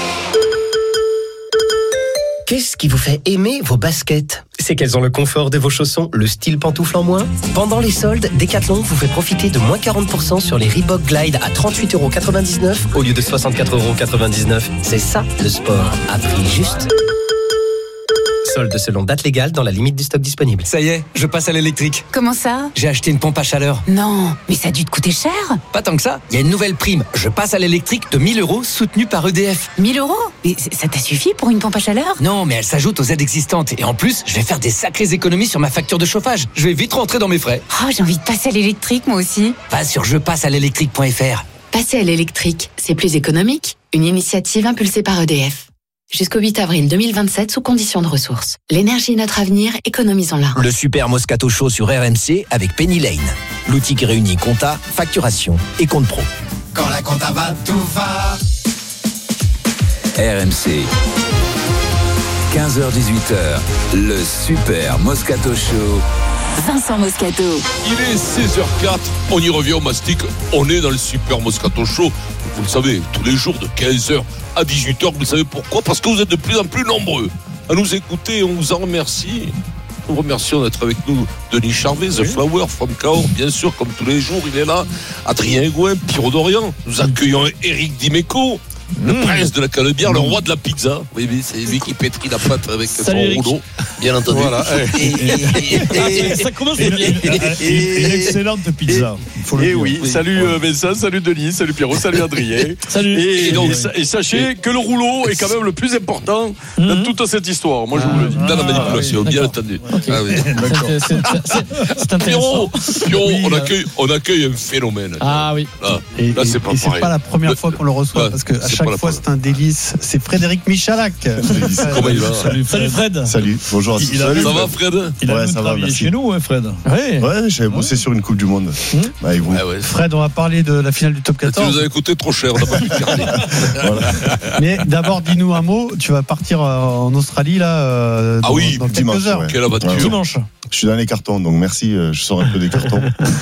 Speaker 27: Qu'est-ce qui vous fait aimer vos baskets ? C'est qu'elles ont le confort de vos chaussons, le style pantoufle en moins. Pendant les soldes, Decathlon vous fait profiter de moins 40% sur les Reebok Glide à 38,99€ au lieu de 64,99€. C'est ça le sport, à prix juste. Solde selon date légale dans la limite du stock disponible.
Speaker 28: Ça y est, je passe à l'électrique.
Speaker 23: Comment ça ?
Speaker 28: J'ai acheté une pompe à chaleur.
Speaker 23: Non, mais ça a dû te coûter cher.
Speaker 28: Pas tant que ça, il y a une nouvelle prime. Je passe à l'électrique de 1 000€ soutenue par EDF.
Speaker 23: 1 000 €? Mais ça t'a suffi pour une pompe à chaleur ?
Speaker 28: Non, mais elle s'ajoute aux aides existantes. Et en plus, je vais faire des sacrées économies sur ma facture de chauffage. Je vais vite rentrer dans mes frais.
Speaker 23: Oh, j'ai envie de passer à l'électrique, moi aussi.
Speaker 28: Va sur jepassealélectrique.fr.
Speaker 23: Passer à l'électrique, c'est plus économique. Une initiative impulsée par EDF. Jusqu'au 8 avril 2027, sous conditions de ressources. L'énergie est notre avenir, économisons-la.
Speaker 11: Le Super Moscato Show sur RMC avec Penny Lane. L'outil qui réunit compta, facturation et compte pro.
Speaker 30: Quand la compta va, tout va.
Speaker 1: RMC. 15h-18h, le Super Moscato Show.
Speaker 19: Vincent Moscato.
Speaker 3: Il est 16h04, on y revient au mastic, on est dans le Super Moscato Show. Vous le savez, tous les jours de 15h à 18h, vous le savez pourquoi ? Parce que vous êtes de plus en plus nombreux à nous écouter, on vous en remercie. Nous remercions d'être avec nous Denis Charvet, The Flower, from Cahors, bien sûr, comme tous les jours, il est là. Adrien Gouin, Pierrot Dorian. Nous accueillons Éric Dimeco, le prince de la canebière, le roi de la pizza. Oui, c'est lui qui pétrit la pâte avec son rouleau, bien entendu.
Speaker 8: Voilà.
Speaker 6: Ça commence bien.
Speaker 8: Une excellente pizza.
Speaker 7: Oui. Salut Vincent, salut Denis, salut Pierrot, salut Adrien.
Speaker 6: Salut.
Speaker 7: Et sachez que le rouleau est quand même le plus important de toute cette histoire. Moi, je vous le dis.
Speaker 3: Dans la manipulation, bien entendu.
Speaker 6: Ah oui. C'est intéressant.
Speaker 3: Pierrot, on accueille un phénomène.
Speaker 6: Ah oui.
Speaker 3: Là, c'est pas pareil.
Speaker 4: C'est pas la première fois qu'on le reçoit parce que à chaque chaque fois, c'est un délice. C'est Frédéric Michalak.
Speaker 3: Comment il va?
Speaker 6: Salut Fred.
Speaker 2: Salut, bonjour à tous.
Speaker 3: Ça va Fred?
Speaker 6: Il a travaillé chez nous, Fred.
Speaker 2: Ouais, j'avais bossé sur une Coupe du Monde. Avec vous.
Speaker 4: Fred, on va parler de la finale du top 14.
Speaker 3: Tu nous avais coûté trop cher, on n'a pas pu te garder.
Speaker 4: Mais d'abord, dis-nous un mot. Tu vas partir en Australie là dans quelques heures.
Speaker 3: Quelle aventure.
Speaker 6: Dimanche.
Speaker 2: Je suis dans les cartons, donc merci. Je sors un peu des cartons.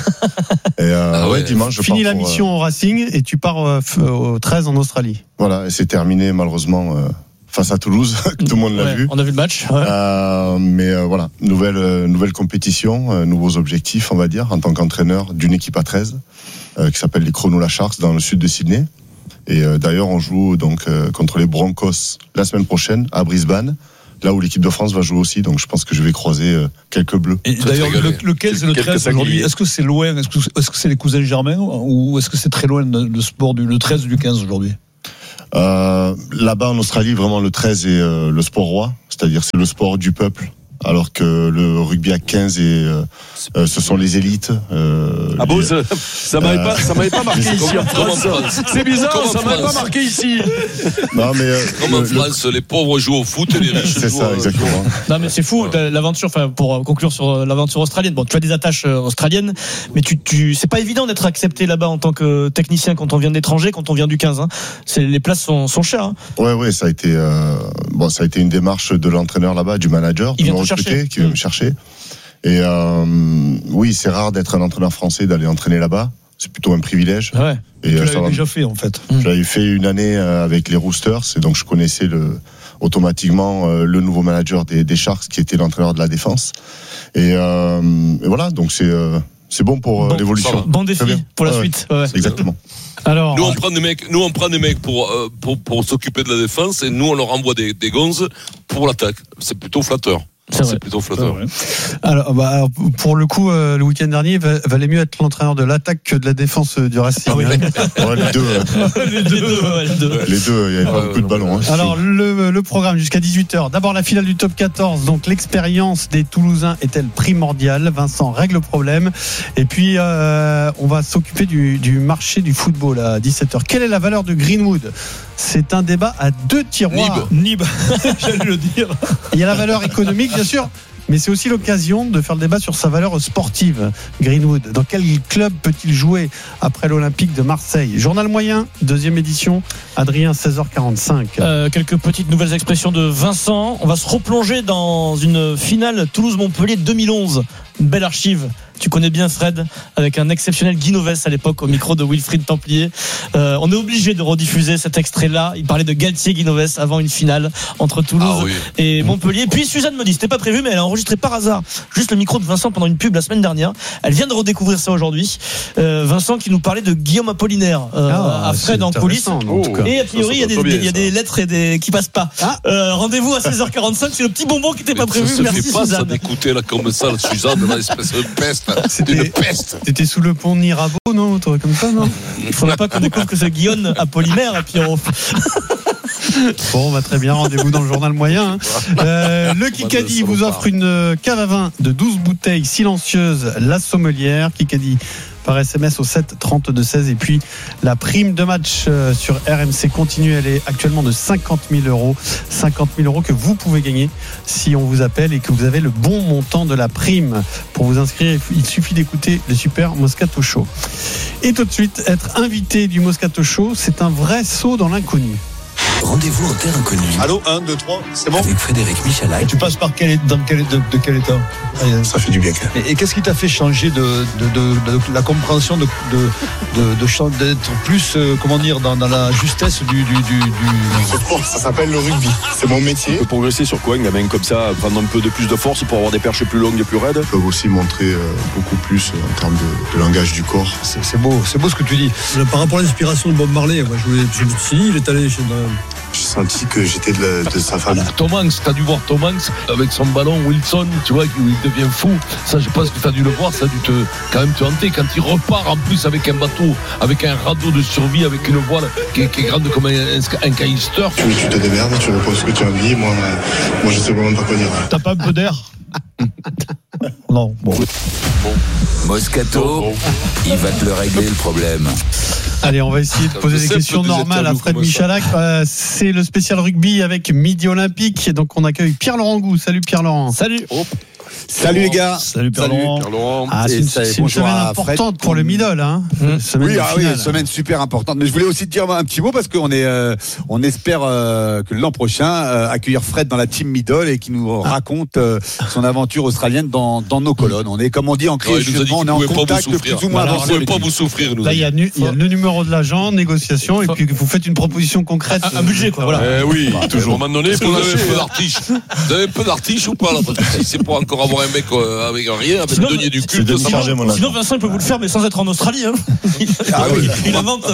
Speaker 2: Et dimanche, je pars.
Speaker 4: Finis la mission au Racing et tu pars au 13 en Australie.
Speaker 2: Voilà, et c'est terminé malheureusement face à Toulouse. Tout le monde l'a vu.
Speaker 6: On a vu le match.
Speaker 2: Mais voilà, nouvelle compétition, nouveaux objectifs, on va dire, en tant qu'entraîneur d'une équipe à 13 qui s'appelle les Cronulla Sharks dans le sud de Sydney. Et d'ailleurs, on joue donc contre les Broncos la semaine prochaine à Brisbane. Là où l'équipe de France va jouer aussi, donc je pense que je vais croiser quelques bleus.
Speaker 8: Et d'ailleurs, lequel c'est le 13 aujourd'hui? Est-ce que c'est loin? Est-ce que c'est les cousins germains? Ou est-ce que c'est très loin le sport le 13 du 15 aujourd'hui?
Speaker 2: Là-bas en Australie, vraiment le 13 est le sport roi, c'est-à-dire c'est le sport du peuple. Alors que le rugby à 15 ce sont les élites.
Speaker 7: Ça m'avait pas marqué ici en France. C'est bizarre, ça m'avait pas marqué ici.
Speaker 2: Non mais
Speaker 3: comme en France, les pauvres jouent au foot et les riches
Speaker 2: c'est
Speaker 3: jouent.
Speaker 2: Ça, exactement.
Speaker 6: Non mais c'est fou l'aventure. Enfin, pour conclure sur l'aventure australienne. Bon, tu as des attaches australiennes, mais c'est pas évident d'être accepté là-bas en tant que technicien quand on vient de l'étranger, quand on vient du 15. Hein. Les places sont chères. Hein.
Speaker 2: Ouais, ça a été ça a été une démarche de l'entraîneur là-bas, du manager.
Speaker 6: Qui vient
Speaker 2: me chercher. Et oui, c'est rare d'être un entraîneur français, d'aller entraîner là-bas. C'est plutôt un privilège.
Speaker 6: Ouais.
Speaker 2: Et
Speaker 8: tu l'avais déjà fait en fait.
Speaker 2: J'avais fait une année avec les Roosters, et donc je connaissais automatiquement le nouveau manager des Sharks, qui était l'entraîneur de la défense. Et voilà, donc c'est bon pour l'évolution.
Speaker 6: Bon défi pour la suite. Ouais.
Speaker 2: Exactement.
Speaker 3: Alors, nous on prend des mecs pour s'occuper de la défense, et nous on leur envoie des gonzes pour l'attaque. C'est plutôt flatteur. C'est plutôt flatteur.
Speaker 4: Alors, pour le coup, le week-end dernier, valait mieux être l'entraîneur de l'attaque que de la défense du Racing.
Speaker 2: Ah oui. Les deux. Les deux, il y avait pas beaucoup de ballons. Hein.
Speaker 4: Alors, le programme jusqu'à 18h. D'abord, la finale du top 14. Donc, l'expérience des Toulousains est-elle primordiale? Vincent règle le problème. Et puis, on va s'occuper du marché du football à 17h. Quelle est la valeur de Greenwood? C'est un débat à deux tiroirs.
Speaker 8: Nib. J'allais le dire.
Speaker 4: Il y a la valeur économique, bien sûr, mais c'est aussi l'occasion de faire le débat sur sa valeur sportive. Greenwood, dans quel club peut-il jouer après l'Olympique de Marseille? Journal moyen, deuxième édition, Adrien, 16h45.
Speaker 6: Quelques petites nouvelles expressions de Vincent. On va se replonger dans une finale Toulouse-Montpellier 2011. Une belle archive. Tu connais bien Fred, avec un exceptionnel Guy Noves à l'époque au micro de Wilfried Templier. On est obligé de rediffuser cet extrait-là. Il parlait de Galtier Guy Noves avant une finale entre Toulouse et Montpellier. Puis Suzanne me dit, c'était pas prévu, mais elle a enregistré par hasard juste le micro de Vincent pendant une pub la semaine dernière. Elle vient de redécouvrir ça aujourd'hui. Vincent qui nous parlait de Guillaume Apollinaire à Fred en coulisses. Et a priori, il y a des lettres qui passent pas. Rendez-vous à 16h45. C'est le petit bonbon qui n'était pas prévu. Merci
Speaker 3: Suzanne.
Speaker 2: Ça
Speaker 3: d'écouter là comme ça, Suzanne, là, espèce de peste. C'était une peste.
Speaker 4: T'étais sous le pont Mirabeau, non? Toi, comme ça, non?
Speaker 6: Il faudrait pas qu'on découvre que c'est Guillaume Apollinaire et puis
Speaker 4: Bon, très bien, rendez-vous dans le journal moyen. Le Kikadi vous offre une cave à vin de 12 bouteilles silencieuses, la sommelière. Kikadi par SMS au 7 32 16. Et puis la prime de match sur RMC continue, elle est actuellement de 50 000 euros. 50 000 euros que vous pouvez gagner si on vous appelle et que vous avez le bon montant de la prime. Pour vous inscrire, il suffit d'écouter le Super Moscato Show. Et tout de suite, être invité du Moscato Show, c'est un vrai saut dans l'inconnu.
Speaker 28: Rendez-vous en terre inconnue.
Speaker 2: Allô, 1, 2, 3, c'est bon?
Speaker 28: Avec Frédéric Michalak.
Speaker 8: Tu passes par quel état?
Speaker 2: Ça fait du bien.
Speaker 8: Et qu'est-ce qui t'a fait changer de la compréhension d'être plus, dans la justesse du...
Speaker 2: Ça s'appelle le rugby. C'est mon métier.
Speaker 7: On peut progresser sur quoi, une gamin comme ça, prendre un peu de plus de force pour avoir des perches plus longues et plus raides?
Speaker 2: Ils peuvent aussi montrer beaucoup plus en termes de langage du corps.
Speaker 8: C'est beau ce que tu dis. Par rapport à l'inspiration de Bob Marley, moi je me suis dit, il est allé chez...
Speaker 2: J'ai senti que j'étais de sa famille.
Speaker 5: Tom Hanks, t'as dû voir Tom Hanks avec son ballon Wilson, tu vois, il devient fou. Ça, je pense que t'as dû le voir, ça a dû quand même te hanter. Quand il repart en plus avec un bateau, avec un radeau de survie, avec une voile qui est grande comme un canister.
Speaker 2: Tu te démerdes, tu réponds ce que tu as envie. Moi, je sais vraiment pas quoi dire.
Speaker 8: T'as pas un peu d'air? Non, bon.
Speaker 1: Moscato, il va te le régler le problème.
Speaker 4: Allez, on va essayer de poser des questions normales à Fred Michalak. C'est le spécial rugby avec Midi Olympique. Donc, on accueille Pierre-Laurent Gou. Salut Pierre-Laurent.
Speaker 6: Salut.
Speaker 9: Salut les gars.
Speaker 8: Salut Pierre-Laurent.
Speaker 4: C'est une semaine importante pour le middle. Hein.
Speaker 9: Semaine super importante. Mais je voulais aussi te dire un petit mot parce qu'on espère que l'an prochain accueillir Fred dans la team middle et qu'il nous raconte son aventure australienne dans nos colonnes. On est, comme on dit en création, on est en contact plus ou moins avancé.
Speaker 3: Vous ne pouvez pas vous souffrir.
Speaker 4: Là, il y a le numéro de l'agent, négociation, et puis vous faites une proposition concrète.
Speaker 6: Un budget, quoi. Voilà.
Speaker 3: Oui, toujours. À un moment donné, vous avez un peu d'artiche. Vous avez un peu d'artiche ou pas là? Parce que si c'est pour encore avoir un mec avec rien, avec le denier du culte, ça marche.
Speaker 6: Sinon, Vincent, il peut vous le faire, mais sans être en Australie. Hein. Il invente.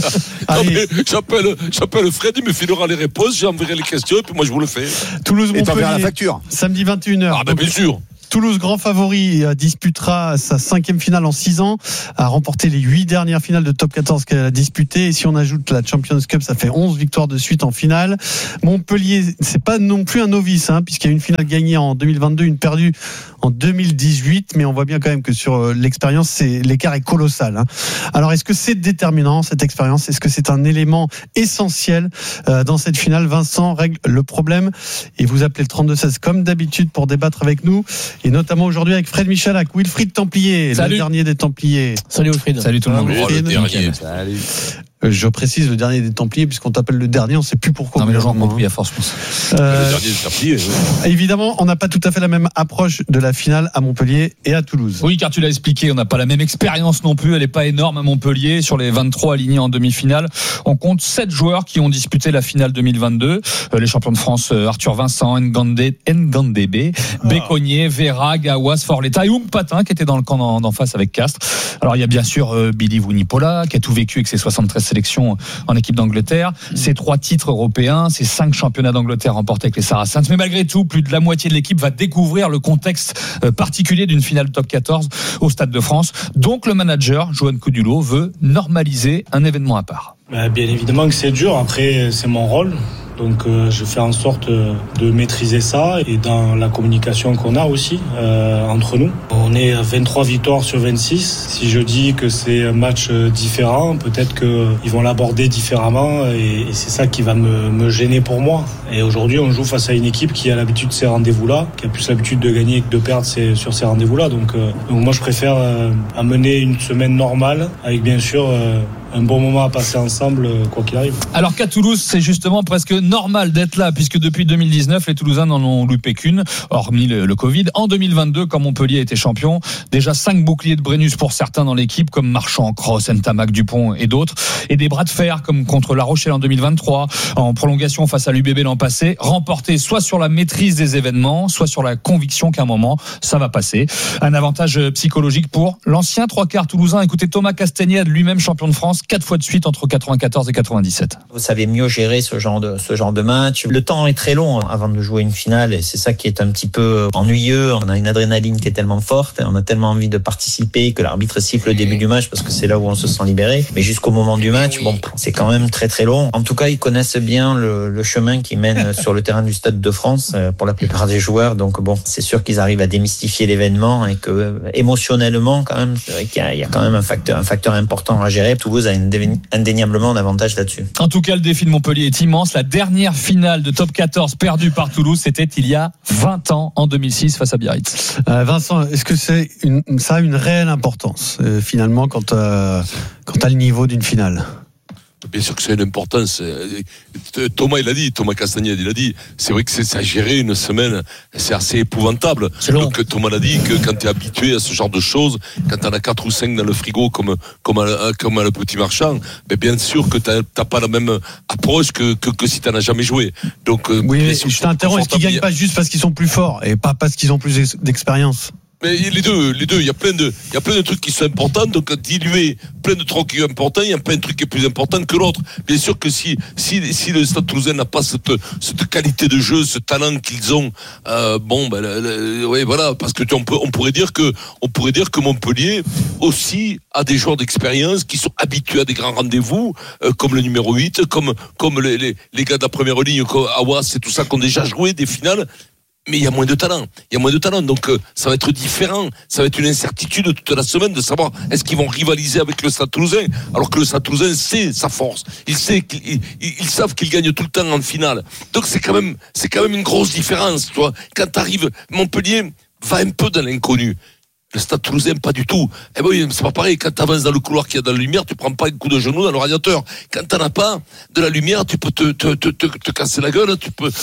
Speaker 3: J'appelle Fred, il me filera les réponses, j'enverrai les questions, et puis moi je vous le fais.
Speaker 4: Toulouse-Montpellier,
Speaker 9: la facture.
Speaker 4: Samedi 21h.
Speaker 3: Ah, ben bien sûr.
Speaker 4: Toulouse, grand favori, disputera sa 5e finale en 6 ans, a remporté les 8 dernières finales de top 14 qu'elle a disputées. Et si on ajoute la Champions Cup, ça fait 11 victoires de suite en finale. Montpellier, c'est pas non plus un novice, puisqu'il y a une finale gagnée en 2022, une perdue en 2018, mais on voit bien quand même que sur l'expérience, l'écart est colossal. Alors, est-ce que c'est déterminant, cette expérience? Est-ce que c'est un élément essentiel dans cette finale? Vincent règle le problème et vous appelez le 32-16 comme d'habitude pour débattre avec nous. Et notamment aujourd'hui avec Fred Michalak, Wilfried Templier, le dernier des Templiers.
Speaker 6: Salut Wilfried.
Speaker 10: Salut tout le monde.
Speaker 3: Le dernier.
Speaker 9: Salut.
Speaker 4: Je précise le dernier des Templiers, puisqu'on t'appelle le dernier, on ne sait plus pourquoi.
Speaker 10: Non, mais les gens ont compris à force, je pense.
Speaker 3: Le dernier des Templiers.
Speaker 4: Évidemment, on n'a pas tout à fait la même approche de la finale à Montpellier et à Toulouse.
Speaker 10: Oui, car tu l'as expliqué, on n'a pas la même expérience non plus. Elle n'est pas énorme à Montpellier. Sur les 23 alignés en demi-finale, on compte 7 joueurs qui ont disputé la finale 2022. Les champions de France, Arthur Vincent, Ngandebe, Béconnier, Vera, Gawas, Forletta et Oum Patin, qui était dans le camp d'en face avec Castres. Alors, il y a bien sûr Billy Vunipola, qui a tout vécu avec ses 73 sélections en équipe d'Angleterre, ses 3 titres européens, ses 5 championnats d'Angleterre remportés avec les Saracens. Mais malgré tout, plus de la moitié de l'équipe va découvrir le contexte particulier d'une finale top 14 au Stade de France. Donc le manager, Johan Coudulo, veut normaliser un événement à part.
Speaker 12: Bien évidemment que c'est dur, après c'est mon rôle. Donc je fais en sorte de maîtriser ça et dans la communication qu'on a aussi entre nous. On est à 23 victoires sur 26. Si je dis que c'est un match différent, peut-être qu'ils vont l'aborder différemment et c'est ça qui va me gêner pour moi. Et aujourd'hui, on joue face à une équipe qui a l'habitude de ces rendez-vous-là, qui a plus l'habitude de gagner que de perdre sur ces rendez-vous-là. Donc moi, je préfère amener une semaine normale avec bien sûr un bon moment à passer ensemble, quoi qu'il arrive.
Speaker 10: Alors qu'à Toulouse, c'est justement presque normal d'être là, puisque depuis 2019, les Toulousains n'en ont loupé qu'une, hormis le Covid. En 2022, quand Montpellier était champion, déjà 5 boucliers de Brennus pour certains dans l'équipe, comme Marchand, Cross, Ntamak, Dupont et d'autres, et des bras de fer, comme contre La Rochelle en 2023, en prolongation face à l'UBB l'an passé, remportés soit sur la maîtrise des événements, soit sur la conviction qu'à un moment, ça va passer. Un avantage psychologique pour l'ancien 3/4 toulousain. Écoutez, Thomas Castagnède, lui-même champion de France, 4 fois de suite entre 94 et 97.
Speaker 13: Vous savez mieux gérer ce genre de match. Le temps est très long avant de jouer une finale et c'est ça qui est un petit peu ennuyeux. On a une adrénaline qui est tellement forte, on a tellement envie de participer que l'arbitre siffle le début du match parce que c'est là où on se sent libéré. Mais jusqu'au moment du match, c'est quand même très très long. En tout cas, ils connaissent bien le chemin qui mène sur le terrain du Stade de France pour la plupart des joueurs. Donc c'est sûr qu'ils arrivent à démystifier l'événement et que émotionnellement, quand même, c'est vrai qu'il y a quand même un facteur important à gérer. Toulouse a indéniablement un avantage là-dessus.
Speaker 10: En tout cas, le défi de Montpellier est immense. La dernière finale de top 14 perdue par Toulouse, c'était il y a 20 ans, en 2006, face à Biarritz.
Speaker 4: Vincent, est-ce que ça a une réelle importance, finalement, quant à le niveau d'une finale?
Speaker 3: Bien sûr que c'est une importance. Thomas Castagnède, il a dit, c'est vrai que c'est à gérer une semaine, c'est assez épouvantable. Donc Thomas l'a dit que quand tu es habitué à ce genre de choses, quand tu en as 4 ou 5 dans le frigo comme à le petit marchand, bien sûr que tu n'as pas la même approche que si tu n'en as jamais joué. Donc,
Speaker 4: oui, je t'interromps, est-ce qu'ils ne gagnent pas juste parce qu'ils sont plus forts et pas parce qu'ils ont plus d'expérience?
Speaker 3: Mais les deux, il y a plein de trucs qui sont importants, donc diluer plein de trucs qui sont importants, il y a plein de trucs qui sont plus importants que l'autre. Bien sûr que si le Stade Toulousain n'a pas cette qualité de jeu, ce talent qu'ils ont, ouais, voilà, parce que on pourrait dire que Montpellier aussi a des joueurs d'expérience qui sont habitués à des grands rendez-vous, comme le numéro 8, comme les gars de la première ligne, comme Awas et tout ça, qui ont déjà joué des finales. il y a moins de talent. Donc ça va être différent. Ça va être une incertitude toute la semaine de savoir est-ce qu'ils vont rivaliser avec le Stade Toulousain, alors que le Stade Toulousain c'est sa force. Ils savent qu'ils gagnent tout le temps en finale. Donc c'est quand même une grosse différence, tu vois. Quand t'arrives, Montpellier va un peu dans l'inconnu. Le Stade Toulousain, pas du tout. Eh ben oui, c'est pas pareil. Quand t'avances dans le couloir qu'il y a dans la lumière, tu prends pas un coup de genou dans le radiateur. Quand t'en as pas de la lumière, tu peux te casser la gueule. Tu peux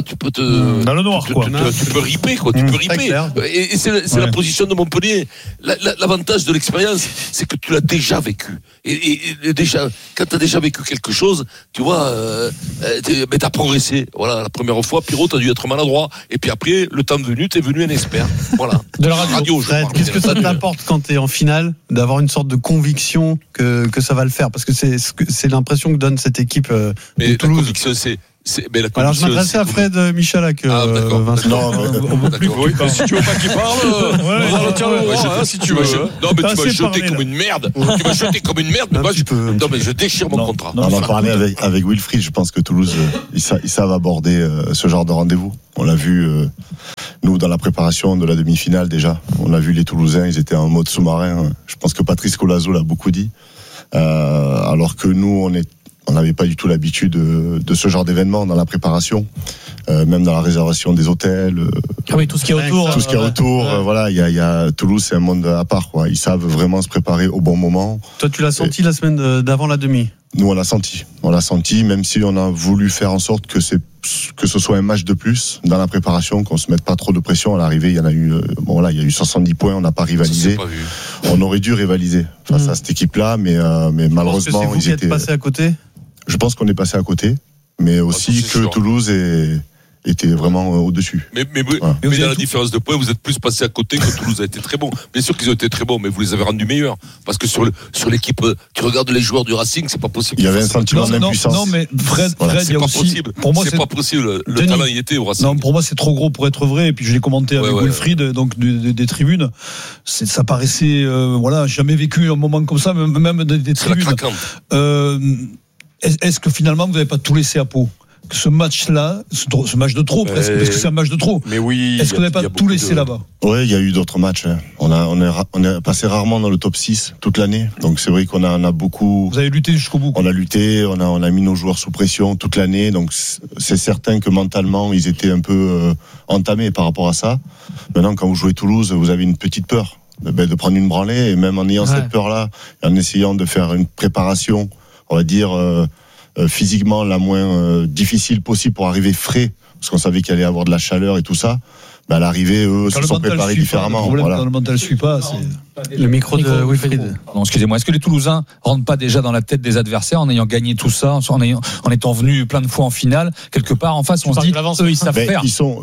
Speaker 3: te
Speaker 8: dans le noir, quoi.
Speaker 3: Tu peux riper, quoi. Tu peux riper. Et c'est la position de Montpellier. L'avantage de l'expérience, c'est que tu l'as déjà vécu. Et déjà, quand t'as déjà vécu quelque chose, tu vois, t'as progressé. Voilà, la première fois, Pierrot, t'as dû être maladroit. Et puis après, le temps venu, t'es venu un expert. Voilà.
Speaker 4: De la radio, je parle. Qu'est-ce que ça t'apporte quand tu es en finale d'avoir une sorte de conviction que ça va le faire, parce que c'est l'impression que donne cette équipe de Toulouse.
Speaker 3: La conviction,
Speaker 4: alors je m'adressais à Fred Michalak, Vincent.
Speaker 3: Non, si tu veux pas qu'il parle, on va le tirer au roi, si tu veux. Non, mais tu vas jeter comme une merde. Tu vas jeter comme une merde, mais moi, je déchire mon contrat.
Speaker 2: On en parlait avec Wilfried. Je pense que Toulouse, ils savent aborder ce genre de rendez-vous. On l'a vu, nous, dans la préparation de la demi-finale déjà. On a vu les Toulousains, ils étaient en mode sous-marin. Je pense que Patrice Colazo l'a beaucoup dit. Alors que nous, on n'avait pas du tout l'habitude de ce genre d'événement dans la préparation, même dans la réservation des hôtels.
Speaker 6: Oui, tout ce qui est autour.
Speaker 2: Tout ce qui est autour, voilà. Il y a Toulouse, c'est un monde à part, quoi. Ils savent vraiment se préparer au bon moment.
Speaker 4: Toi, tu l'as senti la semaine d'avant la demi.
Speaker 2: Nous, on l'a senti, même si on a voulu faire en sorte que ce soit un match de plus dans la préparation, qu'on se mette pas trop de pression. À l'arrivée, il y en a eu, il y a eu 70 points, on n'a pas rivalisé. On aurait dû rivaliser face à cette équipe-là, mais malheureusement,
Speaker 4: ils étaient passés à côté.
Speaker 2: Je pense qu'on est passé à côté, mais aussi que sûr. Toulouse était vraiment au-dessus.
Speaker 3: Mais dans la différence de points, vous êtes plus passé à côté que Toulouse a été très bon. Bien sûr qu'ils ont été très bons, mais vous les avez rendus meilleurs. Parce que sur l'équipe, tu regardes les joueurs du Racing, c'est pas possible.
Speaker 2: Il y avait un sentiment d'impuissance.
Speaker 8: Non, mais Fred, il y a aussi.
Speaker 3: Possible. Pour moi, c'est pas possible. Le talent y était au Racing.
Speaker 8: Non, pour moi, c'est trop gros pour être vrai. Et puis je l'ai commenté avec Wilfried, donc des tribunes. Ça paraissait, jamais vécu un moment comme ça, même des tribunes. Est-ce que finalement vous n'avez pas tout laissé à Pau? Que ce match-là, ce match de trop presque, parce que c'est un match de trop.
Speaker 3: Mais oui.
Speaker 8: Est-ce que vous n'avez pas tout laissé là-bas?
Speaker 2: Oui, il y a eu d'autres matchs. On est passé rarement dans le top 6 toute l'année. Donc c'est vrai qu'on a beaucoup.
Speaker 8: Vous avez lutté jusqu'au bout.
Speaker 2: On a lutté, on a mis nos joueurs sous pression toute l'année. Donc c'est certain que mentalement ils étaient un peu entamés par rapport à ça. Maintenant, quand vous jouez Toulouse, vous avez une petite peur de prendre une branlée, et même en ayant cette peur-là, en essayant de faire une préparation, on va dire physiquement la moins difficile possible pour arriver frais, parce qu'on savait qu'il allait y avoir de la chaleur et tout ça. À l'arrivée, eux se sont préparés différemment.
Speaker 8: Le problème, quand le mental ne suit pas, c'est
Speaker 4: le micro de Wilfried.
Speaker 10: Pardon, excusez-moi. Est-ce que les Toulousains rentrent pas déjà dans la tête des adversaires en ayant gagné tout ça, en étant venus plein de fois en finale, quelque part en face, on se dit, eux, ils savent faire.
Speaker 2: Ils sont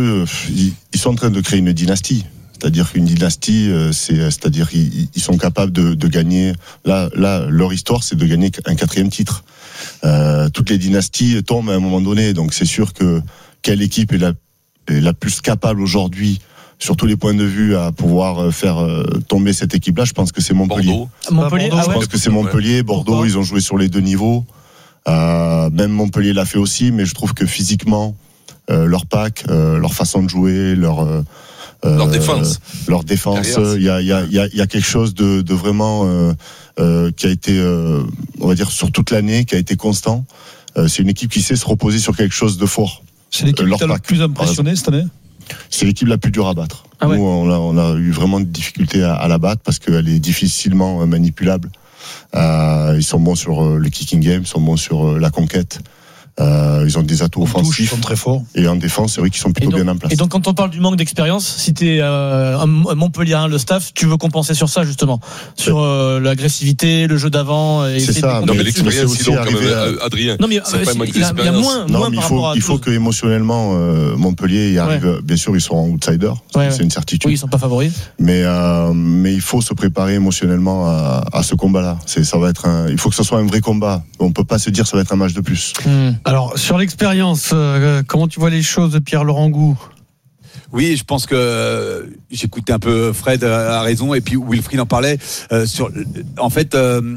Speaker 2: en train de créer une dynastie. C'est-à-dire qu'une dynastie, c'est-à-dire ils sont capables de gagner. Là, leur histoire, c'est de gagner un 4e titre. Toutes les dynasties tombent à un moment donné, donc c'est sûr que quelle équipe est la plus capable aujourd'hui, sur tous les points de vue, à pouvoir faire tomber cette équipe-là. Je pense que c'est Montpellier.
Speaker 6: Bordeaux.
Speaker 2: Je pense que c'est Montpellier. Bordeaux, ils ont joué sur les deux niveaux. Même Montpellier l'a fait aussi, mais je trouve que physiquement, leur pack, leur façon de jouer, leur défense, il y a quelque chose de vraiment qui a été, on va dire, sur toute l'année, qui a été constant. C'est une équipe qui sait se reposer sur quelque chose de fort.
Speaker 8: C'est l'équipe qui t'a le plus impressionné cette année?
Speaker 2: C'est l'équipe la plus dure à battre. Nous, on a eu vraiment de difficultés à la battre parce qu'elle est difficilement manipulable. Ils sont bons sur le kicking game, ils sont bons sur la conquête. Ils ont des atouts offensifs.
Speaker 8: Ils sont très forts.
Speaker 2: Et en défense, c'est vrai qu'ils sont plutôt bien en place.
Speaker 6: Et donc, quand on parle du manque d'expérience, si t'es un Montpellier, le staff, tu veux compenser sur ça, justement. Sur l'agressivité, le jeu d'avant.
Speaker 2: C'est ça.
Speaker 3: Non, mais l'expérience, ils ont quand même, Adrien.
Speaker 6: Non, mais il y a moins
Speaker 2: mais il faut que émotionnellement, Montpellier y arrive. Bien sûr, ils seront outsiders. C'est une certitude.
Speaker 6: Oui, ils sont pas favoris.
Speaker 2: Mais il faut se préparer émotionnellement à ce combat-là. Il faut que ce soit un vrai combat. On peut pas se dire ça va être un match de plus.
Speaker 4: Alors, sur l'expérience, comment tu vois les choses, Pierre-Laurent Gou?
Speaker 9: Oui, je pense que j'écoutais un peu Fred a raison, et puis Wilfried en parlait. En fait,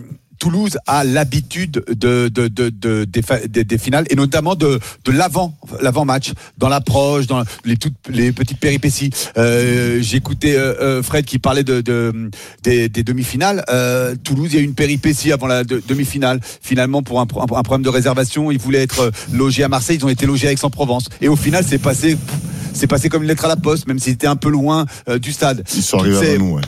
Speaker 9: Toulouse a l'habitude des finales et notamment de l'avant-match, dans l'approche, dans les petites péripéties. J'écoutais Fred qui parlait des demi-finales. Toulouse, il y a eu une péripétie avant la demi-finale. Finalement, pour un problème de réservation, ils voulaient être logés à Marseille, ils ont été logés à Aix-en-Provence. Et au final, c'est passé comme une lettre à la poste, même s'ils étaient un peu loin du stade.
Speaker 2: Ils sont arrivés avant nous, ouais.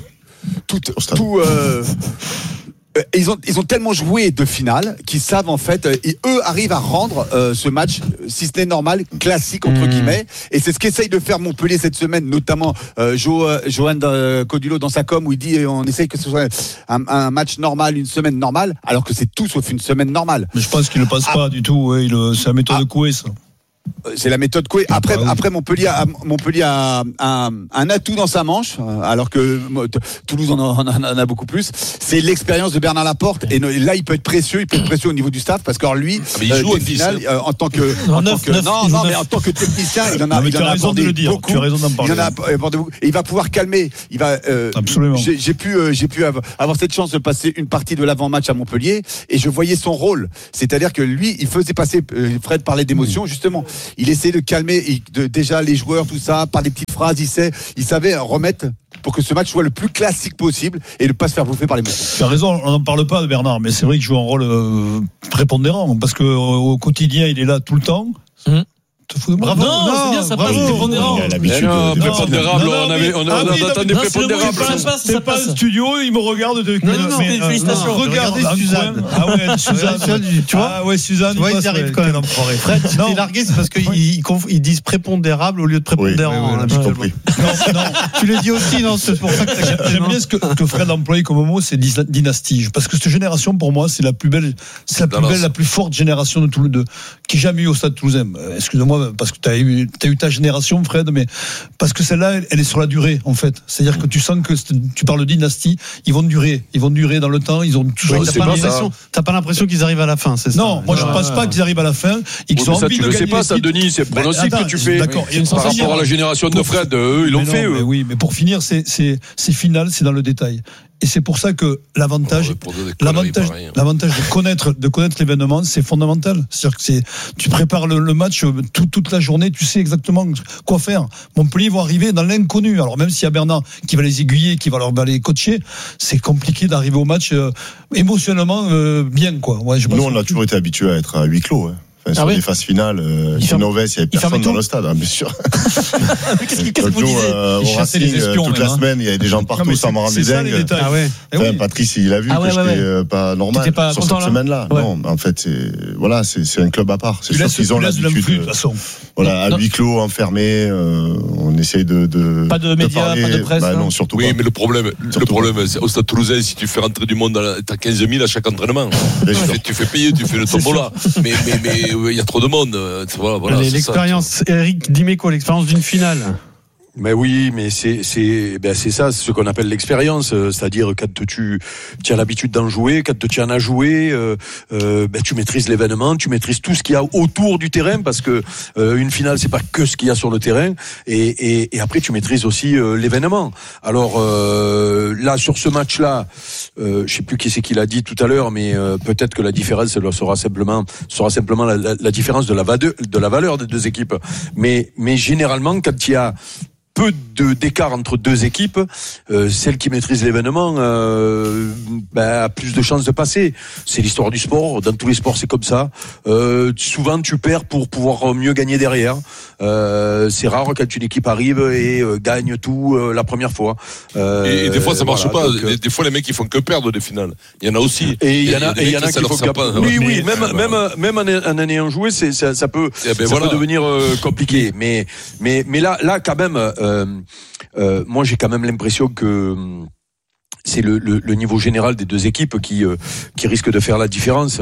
Speaker 9: Ils ont tellement joué de finale qu'ils savent en fait, et eux arrivent à rendre ce match, si ce n'est normal, classique entre guillemets. Et c'est ce qu'essaye de faire Montpellier cette semaine, notamment Johan Codulot dans sa com, où il dit on essaye que ce soit un match normal, une semaine normale, alors que c'est tout sauf une semaine normale.
Speaker 8: Mais je pense qu'il ne passe pas du tout. Ouais, c'est la méthode de Coué, ça.
Speaker 9: C'est la méthode Coué. Après Montpellier a un atout dans sa manche, alors que Toulouse en a beaucoup plus. C'est l'expérience de Bernard Laporte. Et là, il peut être précieux au niveau du staff, parce que lui,
Speaker 3: il joue
Speaker 9: final, en tant que technicien, il en a abordé beaucoup.
Speaker 8: Tu as raison d'en parler.
Speaker 9: Il va pouvoir calmer.
Speaker 8: Absolument.
Speaker 9: J'ai pu avoir cette chance de passer une partie de l'avant-match à Montpellier, et je voyais son rôle. C'est-à-dire que lui, il faisait passer. Fred parlait d'émotion, justement. Il essayait de calmer déjà les joueurs, tout ça, par des petites phrases. Il savait remettre pour que ce match soit le plus classique possible et ne pas se faire bouffer par les mots.
Speaker 8: Tu as raison, on n'en parle pas de Bernard, mais c'est vrai qu'il joue un rôle prépondérant, parce qu'au quotidien, il est là tout le temps.
Speaker 6: Bravo. Non, c'est bien, ça passe prépondérant.
Speaker 7: Prépondérable, on attendait prépondérable.
Speaker 8: C'est pas le studio, il me regarde de.
Speaker 6: Non, félicitations.
Speaker 8: Regardez Suzanne. Ah ouais, Suzanne, tu vois. Ah ouais, Suzanne.
Speaker 4: Tu vois, ils y arrivent quand même. Fred, si t'es largué, c'est parce qu'ils disent prépondérable au lieu de prépondérant.
Speaker 2: J'ai compris.
Speaker 8: Non, tu le dis aussi, non, c'est pour ça que j'aime bien ce que Fred a employé comme mot, c'est dynastie. Parce que cette génération, pour moi, c'est la plus belle, la plus forte génération de Toulouse, qui jamais eu au Stade Toulousain. Excusez-moi, parce que tu as eu ta génération, Fred, mais parce que celle-là, elle est sur la durée, en fait. C'est-à-dire que tu sens que tu parles de dynastie, ils vont durer dans le temps, ils ont toujours.
Speaker 4: T'as pas l'impression qu'ils arrivent à la fin, c'est ça?
Speaker 8: Non, moi je pense pas qu'ils arrivent à la fin.
Speaker 7: Ils ont envie de gagner. Tu le sais pas, ça, Denis, c'est le pronostic que tu fais.
Speaker 8: D'accord.
Speaker 7: Par rapport à la génération de Fred, eux, ils l'ont fait.
Speaker 8: Oui, mais pour finir, c'est final, c'est dans le détail. Et c'est pour ça que l'avantage de connaître l'événement, c'est fondamental. C'est-à-dire que tu prépares le match toute la journée, tu sais exactement quoi faire. Montpellier vont arriver dans l'inconnu. Alors même s'il y a Bernard qui va les aiguiller, qui va les coacher, c'est compliqué d'arriver au match émotionnellement bien, quoi. Ouais,
Speaker 2: nous, on a toujours été habitués à être à huis clos. Sur les phases finales, Novès, il n'y avait personne dans le stade, bien sûr.
Speaker 6: Qu'est-ce que vous disiez?
Speaker 2: Au Racing, toute la semaine, il y avait des gens partout, ça m'a rendu dingue. Patrice, il a vu que j'étais pas normal sur cette semaine-là. Non, en fait, c'est un club à part. C'est sûr qu'ils ont l'habitude. Voilà, à huis clos, enfermé, on essaye de
Speaker 6: pas de médias, pas de presse.
Speaker 2: Non, surtout pas.
Speaker 3: Oui, mais le problème, au Stade Toulousain, si tu fais rentrer du monde, t'as 15 000 à chaque entraînement. Tu fais payer, tu fais le tombola. Mais il y a trop de monde. Voilà,
Speaker 4: l'expérience, Eric Dimeco, l'expérience d'une finale.
Speaker 7: Mais oui, mais c'est ça, c'est ce qu'on appelle l'expérience, c'est-à-dire quand tu as l'habitude d'en jouer, quand tu en as joué, tu maîtrises l'événement, tu maîtrises tout ce qu'il y a autour du terrain, parce que une finale, c'est pas que ce qu'il y a sur le terrain, et après tu maîtrises aussi l'événement. Alors là, sur ce match-là, je sais plus qui c'est qui l'a dit tout à l'heure, mais peut-être que la différence sera simplement la différence de la valeur des deux équipes. Mais généralement, quand il y a peu d'écart entre deux équipes, celle qui maîtrise l'événement a plus de chances de passer. C'est l'histoire du sport. Dans tous les sports, c'est comme ça. Souvent, tu perds pour pouvoir mieux gagner derrière. C'est rare quand une équipe arrive et gagne tout la première fois.
Speaker 3: Et des fois, ça marche pas. Des fois, les mecs, ils font que perdre des finales. Il y en a aussi.
Speaker 7: Et il y en a qui font que perdre. Oui, même en ayant joué, ça peut devenir compliqué. Mais là, quand même. Moi, j'ai quand même l'impression que c'est le niveau général des deux équipes qui risque de faire la différence.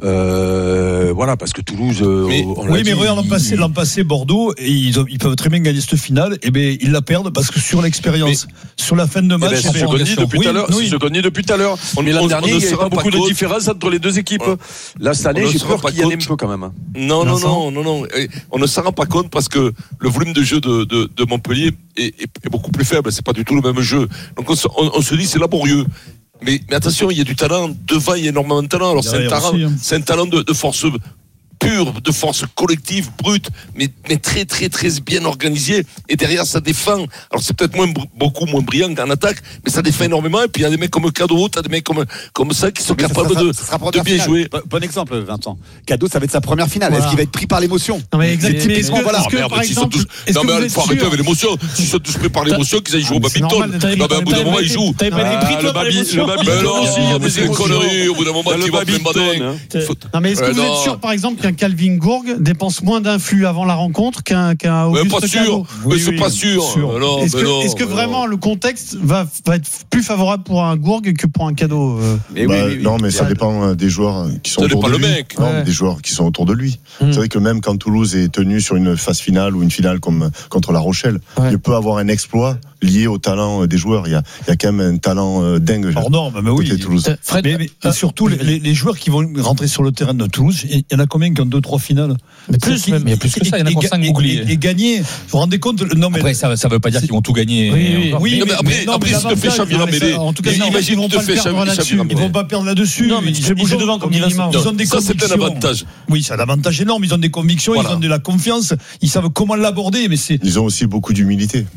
Speaker 7: Parce que Toulouse.
Speaker 8: Mais regarde l'an passé, Bordeaux, et ils peuvent très bien gagner cette finale. Et ils la perdent parce que sur l'expérience, sur la fin de match,
Speaker 7: c'est ce qu'on dit depuis tout à l'heure. Mais l'an dernier, il n'y avait pas beaucoup de différence entre les deux équipes. Là, cette année, j'ai peur qu'il y en ait un peu quand même.
Speaker 3: Non. On ne s'en rend pas compte parce que le volume de jeu de Montpellier est beaucoup plus faible. C'est pas du tout le même jeu. Donc on se dit c'est laborieux. Mais attention, il y a du talent. Devant, il y a énormément de talent. Alors, c'est un talent de force pure, de force collective, brute, mais très, très, très bien organisée. Et derrière, ça défend. Alors, c'est peut-être beaucoup moins brillant qu'en attaque, mais ça défend énormément. Et puis, il y a des mecs comme Cadeau, t'as des mecs comme ça qui sont capables de bien jouer.
Speaker 9: Bon exemple, Vincent. Cadeau, ça va être sa première finale. Voilà. Est-ce qu'il va être pris par l'émotion?
Speaker 4: Non, mais exactement.
Speaker 3: Il faut arrêter avec l'émotion. S'ils sont tous pris par l'émotion, qu'ils aillent jouer au badminton. Non, mais au bout d'un moment, ils jouent.
Speaker 6: T'avais pas été pris, toi, par l'émotion?
Speaker 3: Mais non, mais c'est une connerie. Au bout d'un moment, tu vas plein badin.
Speaker 4: Non, mais est-ce que vous êtes sûr, par exemple, qu'un Calvin Gourg dépense moins d'influx avant la rencontre qu'un Auguste Cadeau?
Speaker 3: Mais c'est pas sûr.
Speaker 4: Est-ce que vraiment le contexte va être plus favorable pour un Gourg que pour un Cadeau?
Speaker 2: Non, mais ça dépend des joueurs qui sont autour de lui. Non, des joueurs qui sont autour de lui. C'est vrai que même quand Toulouse est tenu sur une phase finale ou une finale comme contre La Rochelle, il peut avoir un exploit lié au talent des joueurs. Il y a quand même un talent dingue.
Speaker 8: Hors norme, mais oui.
Speaker 2: Toulouse.
Speaker 8: Mais surtout, les joueurs qui vont rentrer sur le terrain de Toulouse, il y en a combien qui ont 2-3 finales?
Speaker 10: Plus, même. Il y a plus que ça. Il y en a encore 5 oubliés.
Speaker 8: Et gagner. Vous vous rendez compte?
Speaker 10: Non, mais après, ça veut pas dire qu'ils vont tout gagner.
Speaker 3: Oui, mais après, si tu te fais Chavira Médé, imagine que tu te fais Chavira Médé.
Speaker 8: Ils vont pas perdre là-dessus.
Speaker 6: Non, mais tu fais bouger devant comme Vincent.
Speaker 8: Ils ont des convictions.
Speaker 3: Ça, c'est un avantage.
Speaker 8: Oui, c'est un avantage énorme. Ils ont des convictions, ils ont de la confiance, ils savent comment l'aborder. Mais
Speaker 2: ils ont aussi beaucoup d'humilité.